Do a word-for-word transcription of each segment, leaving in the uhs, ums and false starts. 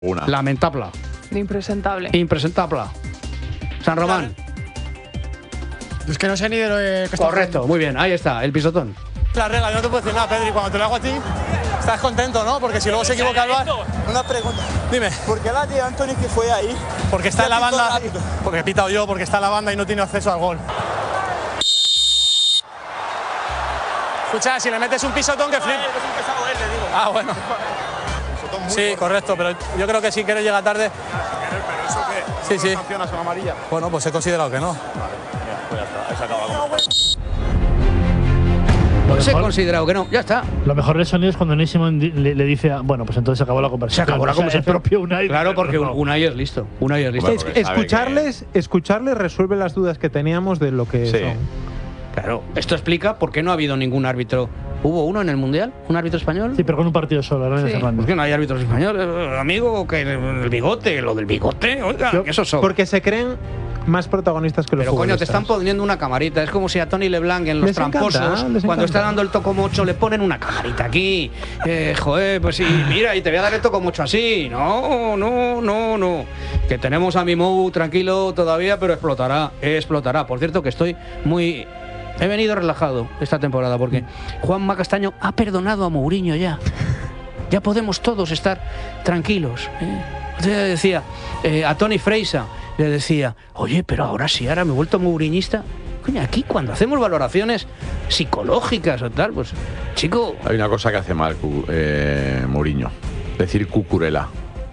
Una. Lamentable. Impresentable. Impresentable. San Román. Es que no sé ni de lo que está Correcto, haciendo. muy bien, ahí está, el pisotón. La regla, yo no te puedo decir nada, Pedri. Cuando te lo hago a ti, estás contento, ¿no? Porque si luego se equivoca el V A R. Una pregunta. Dime. ¿Por qué la de Anthony que fue ahí? Porque está en la Ya pitó banda. rápido. Porque he pitado yo, porque está en la banda y no tiene acceso al gol. Escucha, si le metes un pisotón que flip. Ah, bueno. Sí, correcto, pero yo creo que si quieres llegar tarde. ¿Pero eso qué? Sí, sí. ¿Sancionas con amarilla? Bueno, pues he considerado que no. Pues ya está, se acaba la conversación. Pues he considerado que no, ya está. Lo mejor del sonido es cuando Unai Simón di- le, le dice, ah, bueno, pues entonces se acabó la Se conversación. acabó la O sea, conversación. El propio Unai. Claro, porque no. Unai es listo. Unai es listo. Hombre, Es- porque sabe escucharles, escucharles resuelve las dudas que teníamos de lo que Sí. son. Claro, esto explica por qué no ha habido ningún árbitro. ¿Hubo uno en el Mundial? ¿Un árbitro español? Sí, pero con un partido solo, Hernández Sí. ¿Por Hernández. qué no hay árbitros españoles, eh, amigo? Que el bigote, lo del bigote, oiga, Yo- que eso son. Porque se creen más protagonistas que los Pero coño, te futbolistas. están poniendo una camarita. Es como si a Tony LeBlanc en los Les encanta, tramposos, les cuando encanta. está dando el tocomocho, le ponen una camarita aquí. Eh, joder, pues sí, mira, y te voy a dar el tocomocho así. No, no, no, no. Que tenemos a Mimou tranquilo todavía, pero explotará, explotará. Por cierto, que estoy muy... He venido relajado esta temporada porque Juanma Castaño ha perdonado a Mourinho ya. Ya podemos todos estar tranquilos. ¿eh? O sea, decía eh, a Tony Freisa, le decía, oye, pero ahora sí, ahora me he vuelto mouriñista. Coño, aquí cuando hacemos valoraciones psicológicas o tal, pues, chico, Hay una cosa que hace mal Cu- eh, Mourinho. Decir cucurela.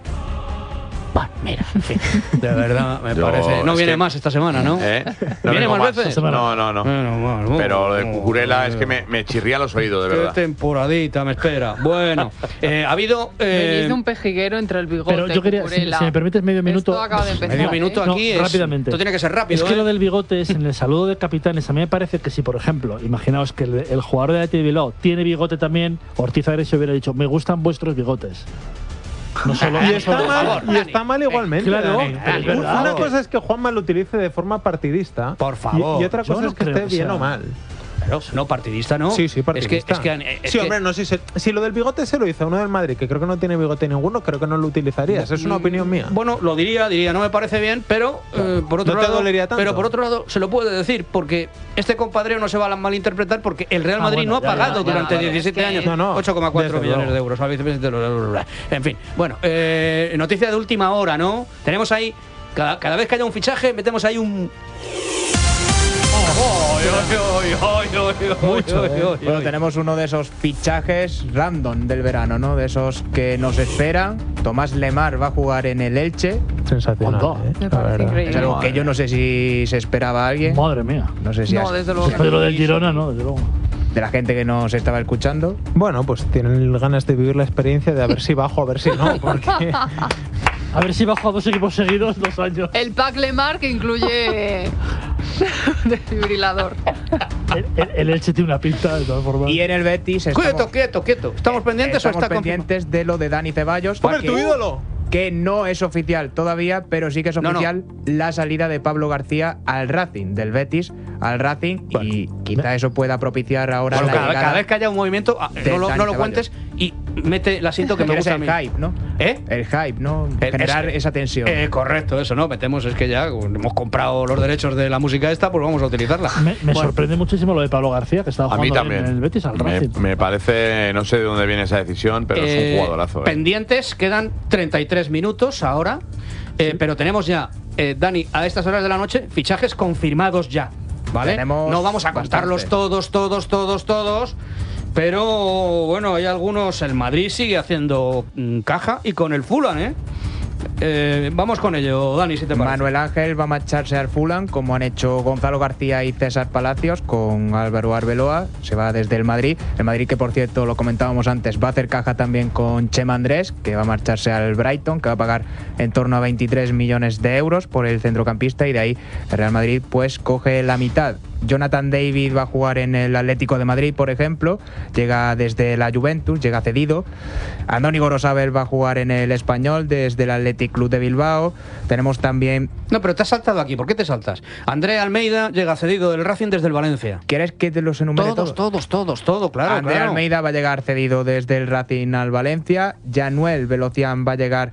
va, mira, en fin, de verdad, me Yo- parece. No es viene que- más esta semana, ¿no? ¿Eh? No ¿Viene vengo más veces? Esta semana. No, no, no. Bueno, bueno, Pero lo de bueno, cucurela es bueno. que me, me chirría los oídos, de Qué verdad. temporadita me espera. Bueno, eh, ha habido... eh, Venís de un pejiguero entre el bigote, Pero yo quería, si, Cucurella. si me permites medio minuto. Esto acaba de empezar, medio ¿eh? minuto No, aquí es... rápidamente. Esto tiene que ser rápido, Es que ¿eh? lo del bigote es en el saludo de capitanes. A mí me parece que si, por ejemplo, imaginaos que el, el jugador de Athletic de Bilbao tiene bigote también, Ortiz Agres hubiera dicho, me gustan vuestros bigotes. No solo, Y no está solo- mal, favor, y Dani. está mal igualmente. Claro, Dani. pero es verdad. Una cosa es que Juanma lo utilice de forma partidista. Por y- favor. Y, otra Yo cosa no es que creo esté que bien sea- o mal. Claro, no, partidista no. Sí, sí, partidista. Es que, es que, es sí, que- hombre, no, si, se- si lo del bigote se lo hizo uno del Madrid, que creo que no tiene bigote ninguno, creo que no lo utilizarías. Es una opinión mía. Bueno, lo diría, diría, no me parece bien, pero eh, por otro No te lado, dolería tanto. pero por otro lado se lo puede decir porque este compadreo no se va a malinterpretar porque el Real Ah, Madrid bueno, no ha ya, pagado ya, ya, durante claro. diecisiete Es que- años No, no, ocho coma cuatro desde millones luego. de euros al vicepresidente de los- En fin, bueno, eh, noticia de última hora, ¿no? Tenemos ahí cada, cada vez que haya un fichaje metemos ahí un Mucho, ¿eh? Bueno, tenemos uno de esos fichajes random del verano, ¿no? De esos que nos esperan. Tomás Lemar va a jugar en el Elche. Sensacional. Onda. eh, Me la parece verdad. increíble. Es algo que yo no sé si se esperaba a alguien. Madre mía. No sé si No, has- desde luego Después de lo del Girona, no, desde luego. de la gente que nos estaba escuchando. Bueno, pues tienen ganas de vivir la experiencia de a ver si bajo, a ver si no. Porque A ver si bajo a dos equipos seguidos dos años. El pack Lemar que incluye desfibrilador. El, el- el Elche tiene una pinta, de todas formas. Y en el Betis estamos, Quieto, quieto, quieto. ¿Estamos pendientes estamos o está confirmado? pendientes de lo de Dani Ceballos. ¡Hombre, que- tu ídolo! Que no es oficial todavía, pero sí que es No, no. oficial la salida de Pablo García al Racing, del Betis al Racing. Y quizá eso pueda propiciar ahora Bueno, la cada, llegada cada vez que haya un movimiento, ah, de no lo, Dani no lo Ceballos. cuentes y mete el asiento que me Quieres gusta a el mí. hype, ¿no? ¿Eh? El hype, ¿no? El- Generar es- esa tensión. Eh, correcto, eso, ¿no? Metemos, es que ya como hemos comprado los derechos de la música esta, pues vamos a utilizarla. Me, me Bueno, sorprende muchísimo lo de Pablo García, que estaba A mí jugando también. en el Betis al me, Racing. me parece, no sé de dónde viene esa decisión, pero es eh, un jugadorazo. ¿eh? Pendientes, quedan treinta y tres minutos ahora, eh, pero tenemos ya, eh, Dani, a estas horas de la noche, fichajes confirmados ya, ¿vale? Tenemos no vamos a contarlos bastante. todos, todos, todos, todos. Pero bueno, hay algunos. El Madrid sigue haciendo mm, caja y con el Fulham, ¿eh? Eh, Vamos con ello, Dani, si te parece. Manuel Ángel va a marcharse al Fulham, como han hecho Gonzalo García y César Palacios con Álvaro Arbeloa. Se va desde el Madrid. El Madrid, que por cierto, lo comentábamos antes, va a hacer caja también con Chema Andrés, que va a marcharse al Brighton, que va a pagar en torno a veintitrés millones de euros por el centrocampista, y de ahí el Real Madrid pues coge la mitad. Jonathan David va a jugar en el Atlético de Madrid, por ejemplo. Llega desde la Juventus, llega cedido. Andoni Gorosabel va a jugar en el Español desde el Athletic Club de Bilbao. Tenemos también... No, pero te has saltado aquí. ¿Por qué te saltas? André Almeida llega cedido del Racing desde el Valencia. ¿Quieres que te los enumere Todos, todos, todos, todo, claro. André claro. Almeida va a llegar cedido desde el Racing al Valencia. Januel Velocián va a llegar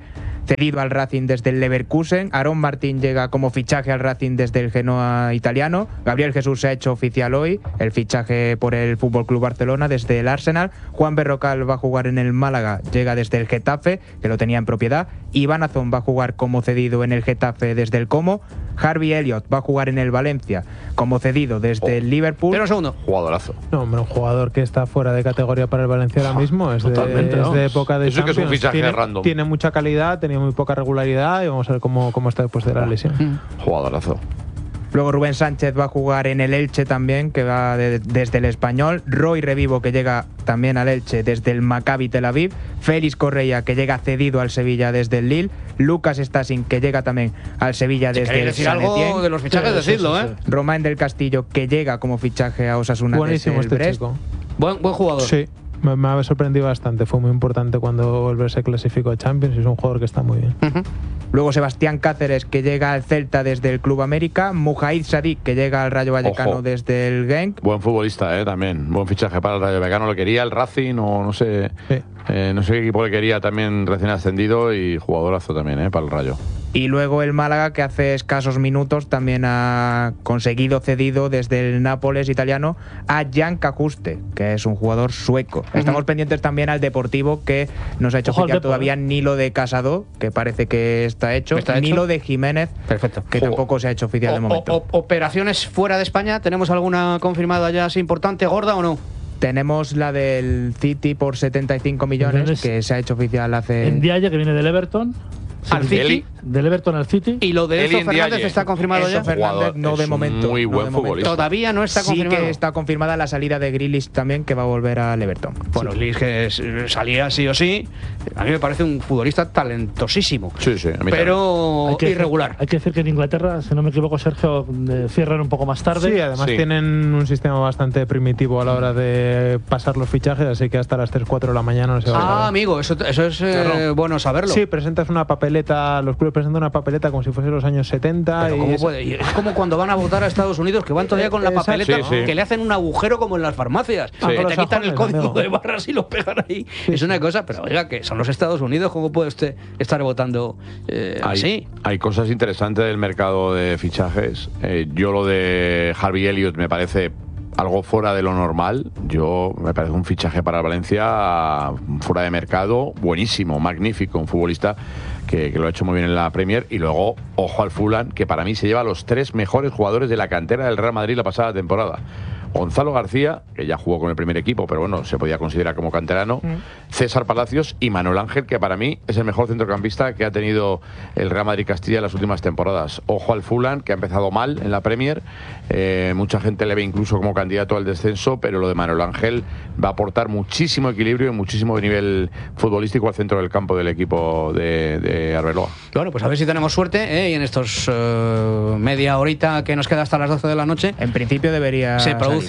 cedido al Racing desde el Leverkusen. Aarón Martín llega como fichaje al Racing desde el Genoa italiano. Gabriel Jesús se ha hecho oficial hoy, el fichaje por el F C Barcelona desde el Arsenal. Juan Berrocal va a jugar en el Málaga, llega desde el Getafe, que lo tenía en propiedad. Iván Azón va a jugar como cedido en el Getafe desde el Como. Harvey Elliott va a jugar en el Valencia como cedido desde oh. el Liverpool. Pero un segundo. Jugadorazo. No, hombre, un jugador que está fuera de categoría para el Valencia ahora mismo. Es, de, es de época de Eso Champions. que es un fichaje tiene, random. Tiene mucha calidad, tenía muy poca regularidad y vamos a ver cómo, cómo está después de la lesión. Jugadorazo. Luego Rubén Sánchez va a jugar en el Elche también, que va de, desde el Español. Roy Revivo, que llega también al Elche desde el Maccabi Tel Aviv. Félix Correia, que llega cedido al Sevilla desde el Lille. Lucas Stassin, que llega también al Sevilla si desde el decir algo Saint-Étienne. de los fichajes, sí, decidlo, sí, sí, ¿eh? Román del Castillo, que llega como fichaje a Osasuna Buenísimo desde el este Brest. chico. Buen, buen jugador. Sí. Me, me ha sorprendido bastante, fue muy importante cuando el Brest se clasificó a Champions y es un jugador que está muy bien. Uh-huh. Luego Sebastián Cáceres, que llega al Celta desde el Club América. Mujaid Sadik, que llega al Rayo Vallecano Ojo. desde el Genk. Buen futbolista, ¿eh? También. Buen fichaje para el Rayo Vallecano. Lo quería el Racing o no sé. Sí. Eh, no sé qué equipo le quería, también recién ascendido y jugadorazo también, ¿eh? Para el Rayo. Y luego el Málaga, que hace escasos minutos también ha conseguido cedido desde el Nápoles italiano a Jan Kajuste, que es un jugador sueco. Uh-huh. Estamos pendientes también al Deportivo, que no se ha hecho Ojo oficial Depo, todavía ¿eh? ni lo de Casado, que parece que está hecho, ¿Está ni hecho? lo de Jiménez, Perfecto. que Juego. tampoco se ha hecho oficial o, de momento. o, o, ¿Operaciones fuera de España? ¿Tenemos alguna confirmada ya así importante, gorda o no? Tenemos la del City por setenta y cinco millones, Entonces, que se ha hecho oficial hace... En Diaye, que viene del Everton. Al City. Eli. Del Everton al City. Y lo de Eli Enzo Fernández Ndiaye. está confirmado Enzo ya. Fernández Jugador, no de es un momento. muy no buen de momento. futbolista. Todavía no está Sí confirmado. que está confirmada la salida de Grealish también, que va a volver al Everton. Bueno, Grealish, que es- salía sí o sí, a mí me parece un futbolista talentosísimo. Sí, sí. A mí Pero Hay que decir- irregular. hay que decir que en Inglaterra, si no me equivoco, Sergio, eh, cierran un poco más tarde. Sí, además Sí. tienen un sistema bastante primitivo a la hora de pasar los fichajes, así que hasta las tres cuatro de la mañana no se va a Ah, saber. amigo, eso, eso es eh, Claro. bueno saberlo. Sí, presentas una papeleta, los clubes presentan una papeleta como si fuese los años setenta. Pero y ¿cómo es- puede? Y es como cuando van a votar a Estados Unidos, que van todavía con la Exacto. papeleta, Sí, sí. que le hacen un agujero como en las farmacias. Ah, Que con te los quitan el sajones, código amigo. de barras y lo pegan ahí. Es una cosa, pero oiga, que son los Estados Unidos, ¿cómo puede usted estar votando eh, Hay, así? hay cosas interesantes del mercado de fichajes. Eh, yo lo de Harvey Elliott me parece algo fuera de lo normal. Yo me parece un fichaje para el Valencia fuera de mercado, buenísimo, magnífico, un futbolista que, que lo ha hecho muy bien en la Premier. Y luego, ojo al Fulham, que para mí se lleva a los tres mejores jugadores de la cantera del Real Madrid la pasada temporada. Gonzalo García, que ya jugó con el primer equipo, pero bueno, se podía considerar como canterano, César Palacios y Manuel Ángel, que para mí es el mejor centrocampista que ha tenido el Real Madrid Castilla en las últimas temporadas. Ojo al Fulham, que ha empezado mal en la Premier, eh, mucha gente le ve incluso como candidato al descenso, pero lo de Manuel Ángel va a aportar muchísimo equilibrio y muchísimo nivel futbolístico al centro del campo del equipo de, de Arbeloa. Bueno, pues a ver si tenemos suerte, ¿eh? Y en estos eh, media horita que nos queda hasta las doce de la noche, En principio debería se salir, producen sí.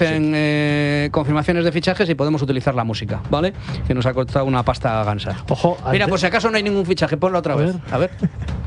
eh, confirmaciones de fichajes y podemos utilizar la música, ¿vale? Que nos ha costado una pasta gansa. Ojo, Mira, ante- por si acaso no hay ningún fichaje, ponlo otra A vez. ver. A ver.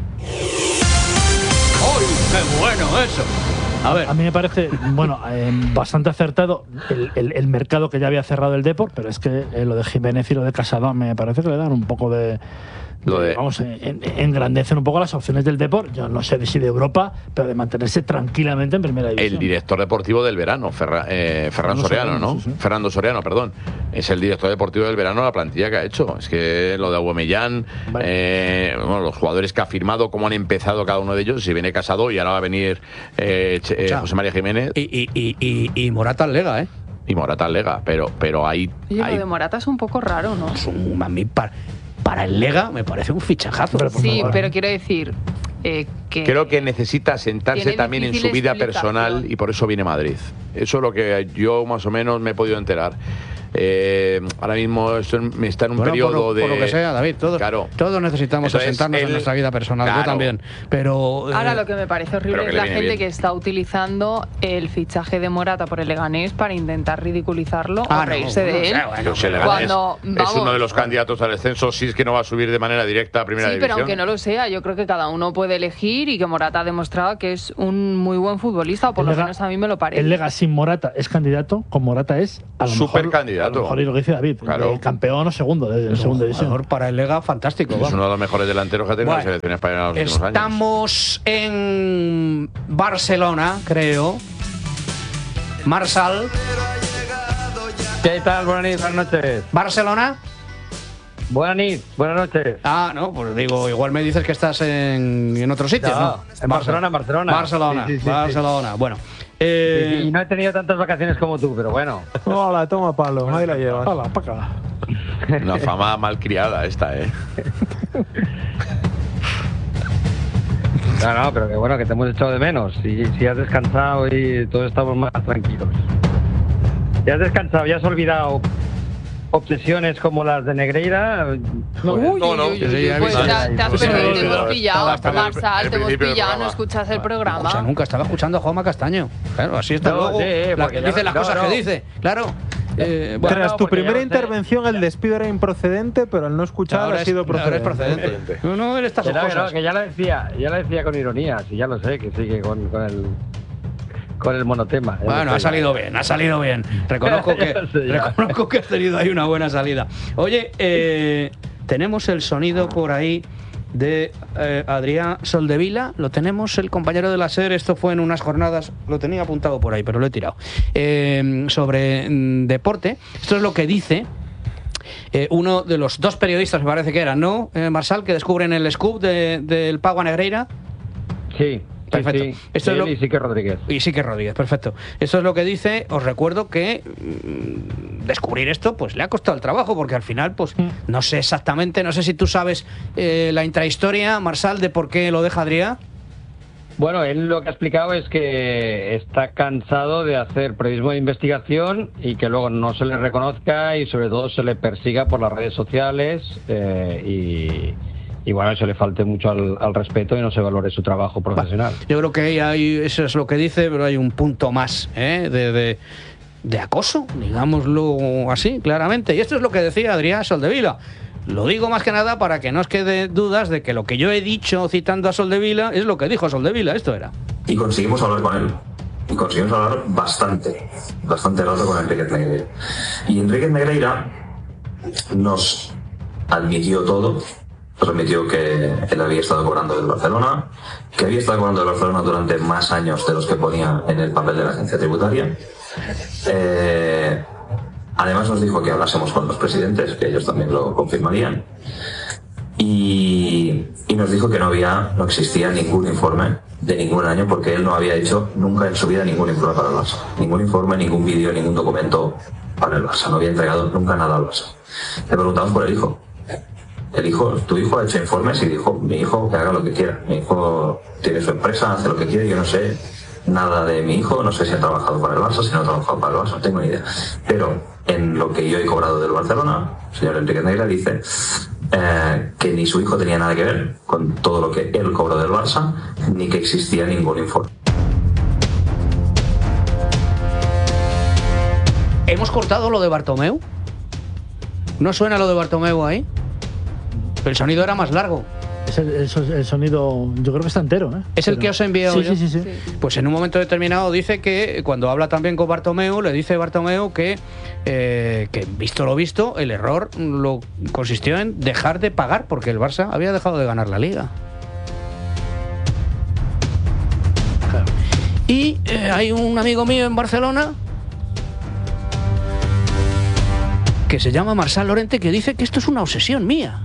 ¡Ay, qué bueno eso! A ver. A mí me parece, bueno, eh, bastante acertado el, el- el mercado que ya había cerrado el Depor, pero es que eh, lo de Jiménez y lo de Casado me parece que le dan un poco de... Lo de- vamos, en- engrandecen un poco las opciones del Depor. Yo no sé de si de Europa, pero de mantenerse tranquilamente en primera división. El director deportivo del verano, Ferra- eh, Ferran Fernando Soriano, Soriano, ¿no? sí, sí. Fernando Soriano, perdón. Es el director deportivo del verano de la plantilla que ha hecho. Es que lo de Aubameyang, Vale. eh, bueno, los jugadores que ha firmado, cómo han empezado cada uno de ellos, si viene Casado y ahora va a venir eh, Che- eh, O sea, José María Jiménez Y, y, y, y, y Morata al Lega, ¿eh? y Morata al Lega, pero, pero hay, Oye, hay lo de Morata es un poco raro, ¿no? Es un, a mí, para, para el Lega, me parece un fichajazo. Pero por Sí, favor. pero quiero decir eh, que... Creo que necesita sentarse Tiene también en su difícil vida explicación. personal y por eso viene a Madrid. Eso es lo que yo más o menos me he podido enterar. Eh, ahora mismo esto en- está en un Bueno, periodo por, lo, de... por lo que sea, David, todos, Claro. todos necesitamos Entonces, asentarnos en él- nuestra vida personal. Yo claro. también. Pero. eh, Ahora lo que me parece horrible Pero que es le la viene gente bien. que está utilizando el fichaje de Morata por el Leganés para intentar ridiculizarlo Ah, o no, reírse bueno, de él. o sea, bueno, Pues el Leganés Cuando, es vamos, uno de los candidatos al descenso, si es que no va a subir de manera directa a primera Sí, división. pero aunque no lo sea, yo creo que cada uno puede elegir y que Morata ha demostrado que es un muy buen futbolista, o por El lo Lega- menos a mí me lo parece. El Lega sin Morata es candidato, con Morata es a lo Súper mejor candidato. candidato. A lo mejor es lo que dice David, Claro. el campeón o segundo de, de segunda división. Jugador para el Lega, fantástico. Es vamos. uno de los mejores delanteros que ha tenido Bueno, la selección española en los últimos años. Estamos en Barcelona, creo. Marsal. ¿Qué tal? Buenas noches, buenas noches. ¿Barcelona? Buenas noches, buenas noches. Ah, no, pues digo, igual me dices que estás en, en otro sitio, ¿no? No, en Barcelona, en Barcelona. Barcelona, Sí, sí, sí, Barcelona. Bueno. Eh, Y, y no he tenido tantas vacaciones como tú, pero bueno. Hola, toma palo, ahí la llevas. Hala, pa' acá. Una fama malcriada esta, ¿eh? No, no, pero que bueno, que te hemos echado de menos. Si, si has descansado y todos estamos más tranquilos. Ya has descansado, ya has olvidado obsesiones como las de Negreira. No, Uy, no, no. uy, uy, Sí, uy, sí, ya he pues visto. te, te has Pues perdido, sí, te sí, hemos sí. pillado, Estaba hasta el- Marsal, el te hemos principio del pillado, no programa. escuchas el o programa. sea, nunca estaba escuchando a Juanma Castaño. Claro, así está No, luego. sí, la- porque ya dice no- las no, cosas no. que dice. Claro. Eh, bueno, Tras no, tu porque ya primera lo sé. intervención, el despido era improcedente, pero al no escuchar ahora ha es- sido ahora es procedente. procedente. No, no, él está Que, sus no, que, no, cosas. que ya lo decía, ya lo decía con ironía, sí, ya lo sé, que sí, que con, con el con el monotema. ya lo Bueno, sé. ha salido bien, ha salido bien. Reconozco que, Ya sé, ya. reconozco que has tenido ahí una buena salida. Oye, eh, tenemos el sonido por ahí de eh, Adrián Soldevila. Lo tenemos, el compañero de la SER. Esto fue en unas jornadas, lo tenía apuntado por ahí, pero lo he tirado. Eh, sobre mm, deporte. Esto es lo que dice eh, uno de los dos periodistas, me parece que eran, ¿no? Eh, Marsal, que descubren el scoop de- del Pago a Negreira. Sí, Perfecto. sí, sí. Esto es Él lo- y Sique Rodríguez. Y sí que Rodríguez, perfecto. Esto es lo que dice. Os recuerdo que mm, descubrir esto pues le ha costado el trabajo, porque al final pues no sé exactamente, no sé si tú sabes eh, la intrahistoria, Marsal, de por qué lo deja Adrián. Bueno, él lo que ha explicado es que está cansado de hacer periodismo de investigación y que luego no se le reconozca y sobre todo se le persiga por las redes sociales eh, y, y bueno, se le falte mucho al, al respeto y no se valore su trabajo profesional. Yo creo que ahí hay, eso es lo que dice, pero hay un punto más ¿eh? de, de, de acoso, digámoslo así, claramente. Y esto es lo que decía Adrián Soldevila. Lo digo más que nada para que no os quede dudas de que lo que yo he dicho citando a Soldevila es lo que dijo Soldevila. Esto era. Y conseguimos hablar con él. Y conseguimos hablar bastante, bastante rato con Enrique Negreira. Y Enrique Negreira nos admitió todo. Nos admitió que él había estado cobrando del Barcelona, que había estado cobrando del Barcelona durante más años de los que ponía en el papel de la agencia tributaria. Eh, además nos dijo que hablásemos con los presidentes, que ellos también lo confirmarían. Y, y nos dijo que no había, no existía ningún informe de ningún año, porque él no había hecho nunca en su vida ningún informe para el Barça. Ningún informe, ningún vídeo, ningún documento para el Barça. No había entregado nunca nada al Barça. Le preguntamos por el hijo. El hijo, tu hijo ha hecho informes y dijo, mi hijo que haga lo que quiera. Mi hijo tiene su empresa, hace lo que quiere, yo no sé nada de mi hijo, no sé si ha trabajado para el Barça, si no ha trabajado para el Barça, no tengo ni idea. Pero en lo que yo he cobrado del Barcelona, el señor Enrique Negreira dice eh, que ni su hijo tenía nada que ver con todo lo que él cobró del Barça, ni que existía ningún informe. ¿Hemos cortado lo de Bartomeu? ¿No suena lo de Bartomeu ahí? El sonido era más largo. Es el, el- el sonido, yo creo que está entero, ¿eh? ¿Es el Pero- que os he enviado sí, yo? Sí, sí, sí. Pues en un momento determinado dice que cuando habla también con Bartomeu, le dice Bartomeu que, eh, que visto lo visto, el error lo consistió en dejar de pagar porque el Barça había dejado de ganar la Liga. Y eh, hay un amigo mío en Barcelona que se llama Marsal Lorente, que dice que esto es una obsesión mía.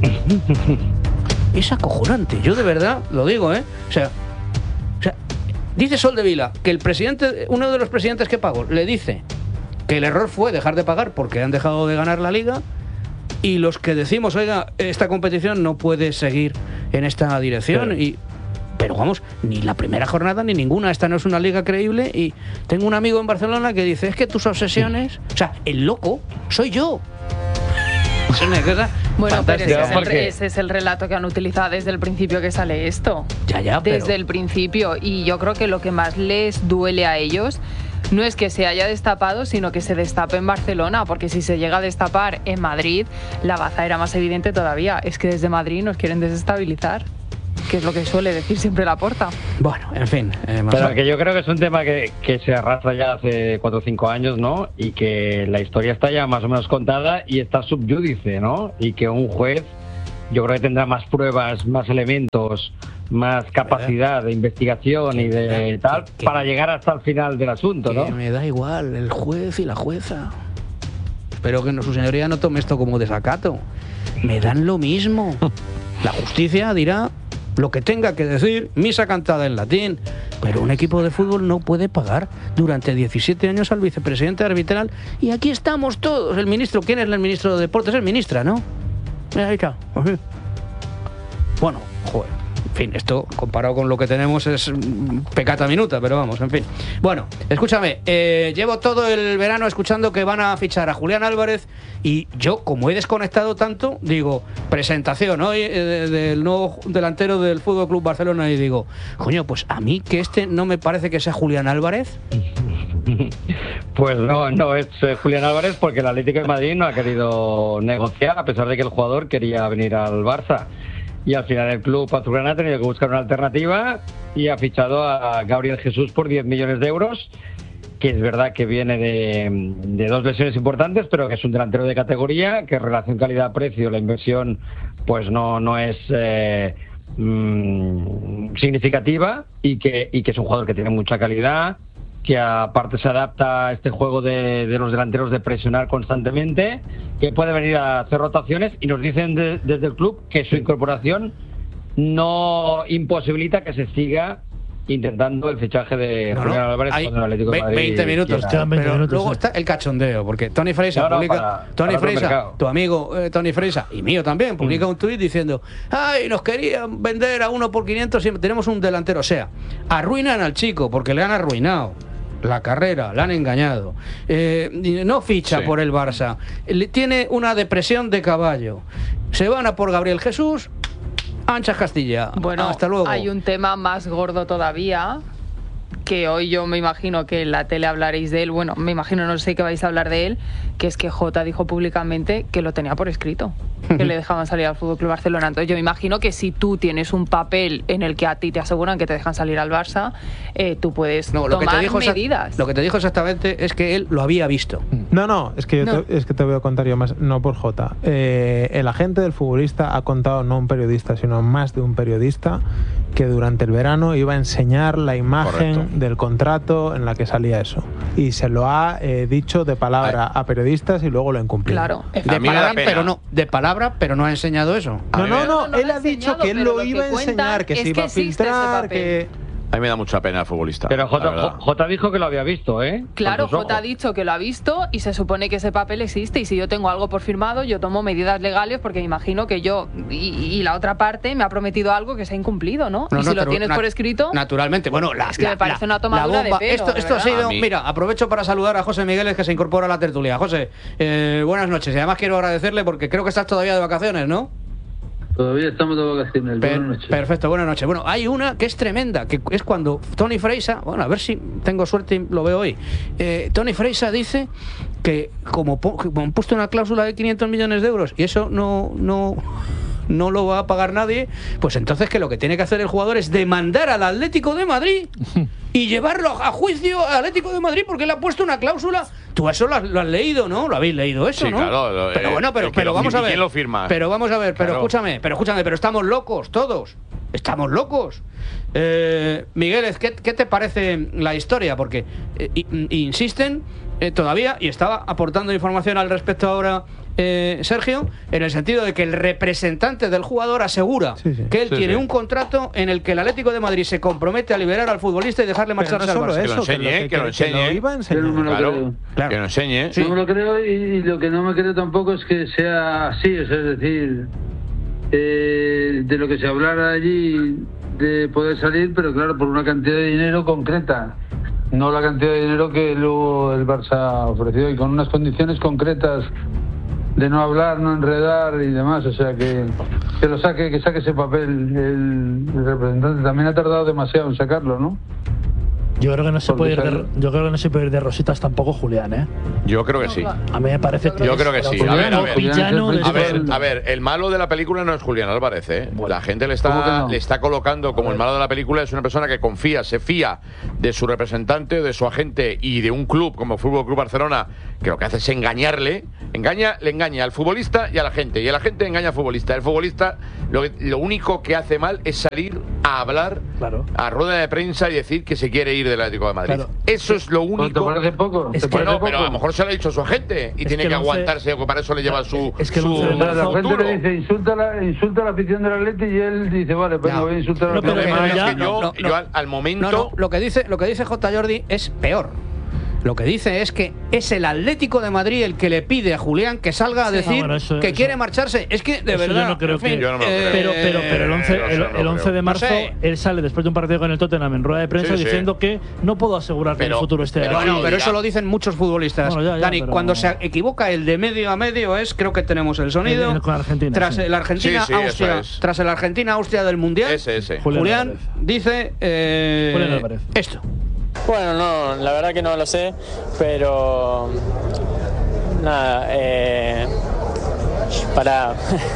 Es acojonante, yo de verdad lo digo, ¿eh? O sea, o sea, dice Soldevila que el presidente, uno de los presidentes que pagó, le dice que el error fue dejar de pagar porque han dejado de ganar la Liga, y los que decimos, oiga, esta competición no puede seguir en esta dirección. Pero- y Pero vamos, ni la primera jornada ni ninguna, esta no es una liga creíble. Y tengo un amigo en Barcelona que dice, es que tus obsesiones, o sea, el loco soy yo. Es una cosa Bueno, pero ese fantástica. es, el, re- ese es el relato que han utilizado desde el principio que sale esto. Ya, ya, pero- Desde el principio. Y yo creo que lo que más les duele a ellos no es que se haya destapado, sino que se destape en Barcelona. Porque si se llega a destapar en Madrid, la baza era más evidente todavía. Es que desde Madrid nos quieren desestabilizar. que es lo que suele decir siempre Laporta. Bueno, en fin. Eh, Pero que yo creo que es un tema que, que se arrastra ya hace cuatro o cinco años, ¿no? Y que la historia está ya más o menos contada y está subyúdice, ¿no? Y que un juez, yo creo que tendrá más pruebas, más elementos, más capacidad de investigación y de tal para llegar hasta el final del asunto, ¿no? Que me da igual el juez y la jueza. Espero que no, su señoría no tome esto como desacato. Me dan lo mismo. La justicia dirá lo que tenga que decir, misa cantada en latín, pero un equipo de fútbol no puede pagar durante diecisiete años al vicepresidente arbitral y aquí estamos todos. El ministro, ¿quién es el ministro de Deportes? El ministra, ¿no? Ahí está. Bueno, joder. En fin, esto comparado con lo que tenemos es pecata minuta, pero vamos, en fin. Bueno, escúchame, eh, llevo todo el verano escuchando que van a fichar a Julián Álvarez y yo, como he desconectado tanto, digo, presentación hoy eh, del nuevo delantero del Fútbol Club Barcelona y digo, coño, pues a mí que este no me parece que sea Julián Álvarez. Pues no, no es eh, Julián Álvarez porque el Atlético de Madrid no ha querido negociar a pesar de que el jugador quería venir al Barça. Y al final el club azulgrana ha tenido que buscar una alternativa y ha fichado a Gabriel Jesús por diez millones de euros, que es verdad que viene de, de dos lesiones importantes, pero que es un delantero de categoría, que en relación calidad-precio la inversión pues no, no es eh, mmm, significativa y que, y que es un jugador que tiene mucha calidad, que aparte se adapta a este juego de, de los delanteros de presionar constantemente, que puede venir a hacer rotaciones y nos dicen de, desde el club que su incorporación no imposibilita que se siga intentando el fichaje de no, Julián no, Álvarez hay con el Atlético de Madrid. veinte minutos, quiera. pero veinte minutos, luego sí. está el cachondeo, porque Tony Freisa No, no, publica, para- Tony para Freisa, mercado. tu amigo eh, Tony Freisa y mío también, publica Mm. un tuit diciendo, ay, nos querían vender a uno por quinientos y tenemos un delantero, o sea, arruinan al chico porque le han arruinado la carrera, la han engañado, eh, no ficha Sí. por el Barça, le- tiene una depresión de caballo, se van a por Gabriel Jesús, anchas Castilla. Bueno, hasta luego. hay un tema más gordo todavía, que hoy yo me imagino que en la tele hablaréis de él, bueno, me imagino, no sé que vais a hablar de él, que es que Jota dijo públicamente que lo tenía por escrito, que le dejaban salir al Fútbol Club Barcelona. Entonces yo me imagino que si tú tienes un papel en el que a ti te aseguran que te dejan salir al Barça, eh, tú puedes No, lo que, te tomar dijo exa- medidas. lo que te dijo exactamente es que él lo había visto. No, no, es que, yo No. Te, es que te voy a contar yo más, no por Jota. Eh, el agente del futbolista ha contado, no un periodista, sino más de un periodista, que durante el verano iba a enseñar la imagen Correcto. del contrato en la que salía eso. Y se lo ha eh, dicho de palabra a periodistas y luego lo ha incumplido. Claro, De A mí me da palabra, pena. pero no, de palabra, pero no ha enseñado eso. A No, mí no, me- no, No, no él lo ha ha dicho enseñado, que él pero lo lo iba a que cuentan enseñar, que es se que iba a existe ese filtrar, papel. que... A mí me da mucha pena el futbolista. Pero la Jota, verdad. Jota dijo que lo había visto, ¿eh? Claro, Con sus Jota ha ojos. dicho que lo ha visto y se supone que ese papel existe y si yo tengo algo por firmado, yo tomo medidas legales porque me imagino que yo y, y la otra parte me ha prometido algo que se ha incumplido, ¿no? No, y no, si lo pero tienes nat- por escrito, Naturalmente. Bueno, la, Es que la- me parece la- una tomadura la bomba. de pelo, Esto, de esto ha verdad. sido. A mí- Mira, aprovecho para saludar a José Migueles que se incorpora a la tertulia. José, eh, buenas noches. Y además quiero agradecerle porque creo que estás todavía de vacaciones, ¿no? Todavía estamos de vacaciones. Per- Buenas noches. perfecto, buenas noches. Bueno, hay una que es tremenda, que es cuando Tony Freisa, bueno, a ver si tengo suerte y lo veo hoy. Eh, Tony Freisa dice que como, po- como han puesto una cláusula de quinientos millones de euros y eso no, no, no lo va a pagar nadie, pues entonces que lo que tiene que hacer el jugador es demandar al Atlético de Madrid y llevarlo a juicio al Atlético de Madrid porque le ha puesto una cláusula. Tú eso lo has, lo has leído, ¿no? Lo habéis leído eso, Sí, ¿no? claro, lo- pero eh, bueno, pero, el que pero lo vamos firma, a ver. ¿quién lo firma? Pero vamos a ver, pero Claro. escúchame, pero escúchame, pero estamos locos todos. Estamos locos. Eh, Miguel, ¿qué, ¿qué te parece la historia? Porque eh, i- i- insisten eh, todavía, y estaba aportando información al respecto ahora eh, Sergio, en el sentido de que el representante del jugador asegura Sí, sí. que él Sí, tiene sí. un contrato en el que el Atlético de Madrid se compromete a liberar al futbolista y dejarle Pero marcharse no al solo Barça. Que lo eso, enseñe, que lo que enseñe. iba a enseñar. Yo no me lo Claro, creo. Claro. que lo enseñe. Sí. No me lo creo y, y lo que no me creo tampoco es que sea así, o sea, es decir, eh, de lo que se hablara allí de poder salir, pero claro, por una cantidad de dinero concreta, no la cantidad de dinero que luego el Barça ofreció y con unas condiciones concretas de no hablar, no enredar y demás, o sea que que lo saque, que saque ese papel el, el representante. También ha tardado demasiado en sacarlo, ¿no? Yo creo que no se puede ir Porque de, yo creo que no se puede ir de rositas tampoco, Julián, ¿eh? Yo creo que sí. A mí me parece Yo creo que sí. A ver, a ver. Villano de A ver, este- a ver, el malo de la película no es Julián Álvarez, ¿eh? La gente le ¿Cómo que está, no? le está colocando como el malo de la película, es una persona que confía, se fía de su representante, de su agente y de un club como Fútbol Club Barcelona, que lo que hace es engañarle, engaña, le engaña al futbolista y a la gente, y el agente engaña al futbolista. El futbolista lo, lo único que hace mal es salir a hablar Claro. a rueda de prensa y decir que se quiere ir del Atlético de Madrid. Claro. Eso es lo ¿Te único. parece poco? Es ¿Te que- parece Bueno, pero a lo poco? mejor se lo ha dicho su agente y Es tiene que que el once- aguantarse, que para eso le lleva su, Es que el su once de O sea, la gente futuro. le dice, insulta a la, insulta a la afición del Atleti y él dice, vale, venga, No. voy a insultar a la No, pero El afición. problema ya- es que yo, no, no, yo al, al momento. No, no, lo que dice, lo que dice J. Jordi es peor. Lo que dice es que es el Atlético de Madrid el que le pide a Julián que salga a decir Ah, bueno, eso- que eso- quiere marcharse. Es que, de Eso yo verdad. no creo en fin, que- Yo no me lo creo. Pero, pero, pero el once, Eh, el, no sé, no el lo once creo. de marzo, No sé. él sale después de un partido con el Tottenham en rueda de prensa Sí, sí. diciendo que no puedo asegurar que Pero- el futuro esté pero aquí. Bueno, no, pero ya. eso lo dicen muchos futbolistas. Bueno, ya, ya, Dani, pero- cuando se equivoca el de medio a medio es, creo que tenemos el sonido. El- con Argentina, tras sí. el Argentina Sí, sí, Austria, eso es. tras el Argentina Austria del Mundial. Ese, ese. Julián Julián Álvarez. dice eh, Julián Álvarez. esto. Bueno, no, la verdad que no lo sé, pero nada, eh, para...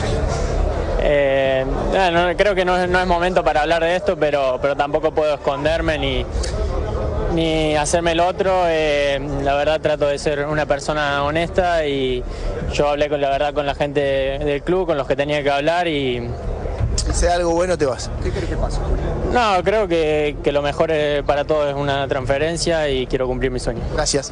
eh, nada, no, creo que no, es- no es momento para hablar de esto, pero, pero tampoco puedo esconderme ni, ni hacerme el otro. eh, la verdad trato de ser una persona honesta y yo hablé con la verdad con la gente del club, con los que tenía que hablar y... Si sea algo bueno, te vas. ¿Qué crees que pasa? No, creo que, que lo mejor eh, para todos es una transferencia y quiero cumplir mi sueño. Gracias.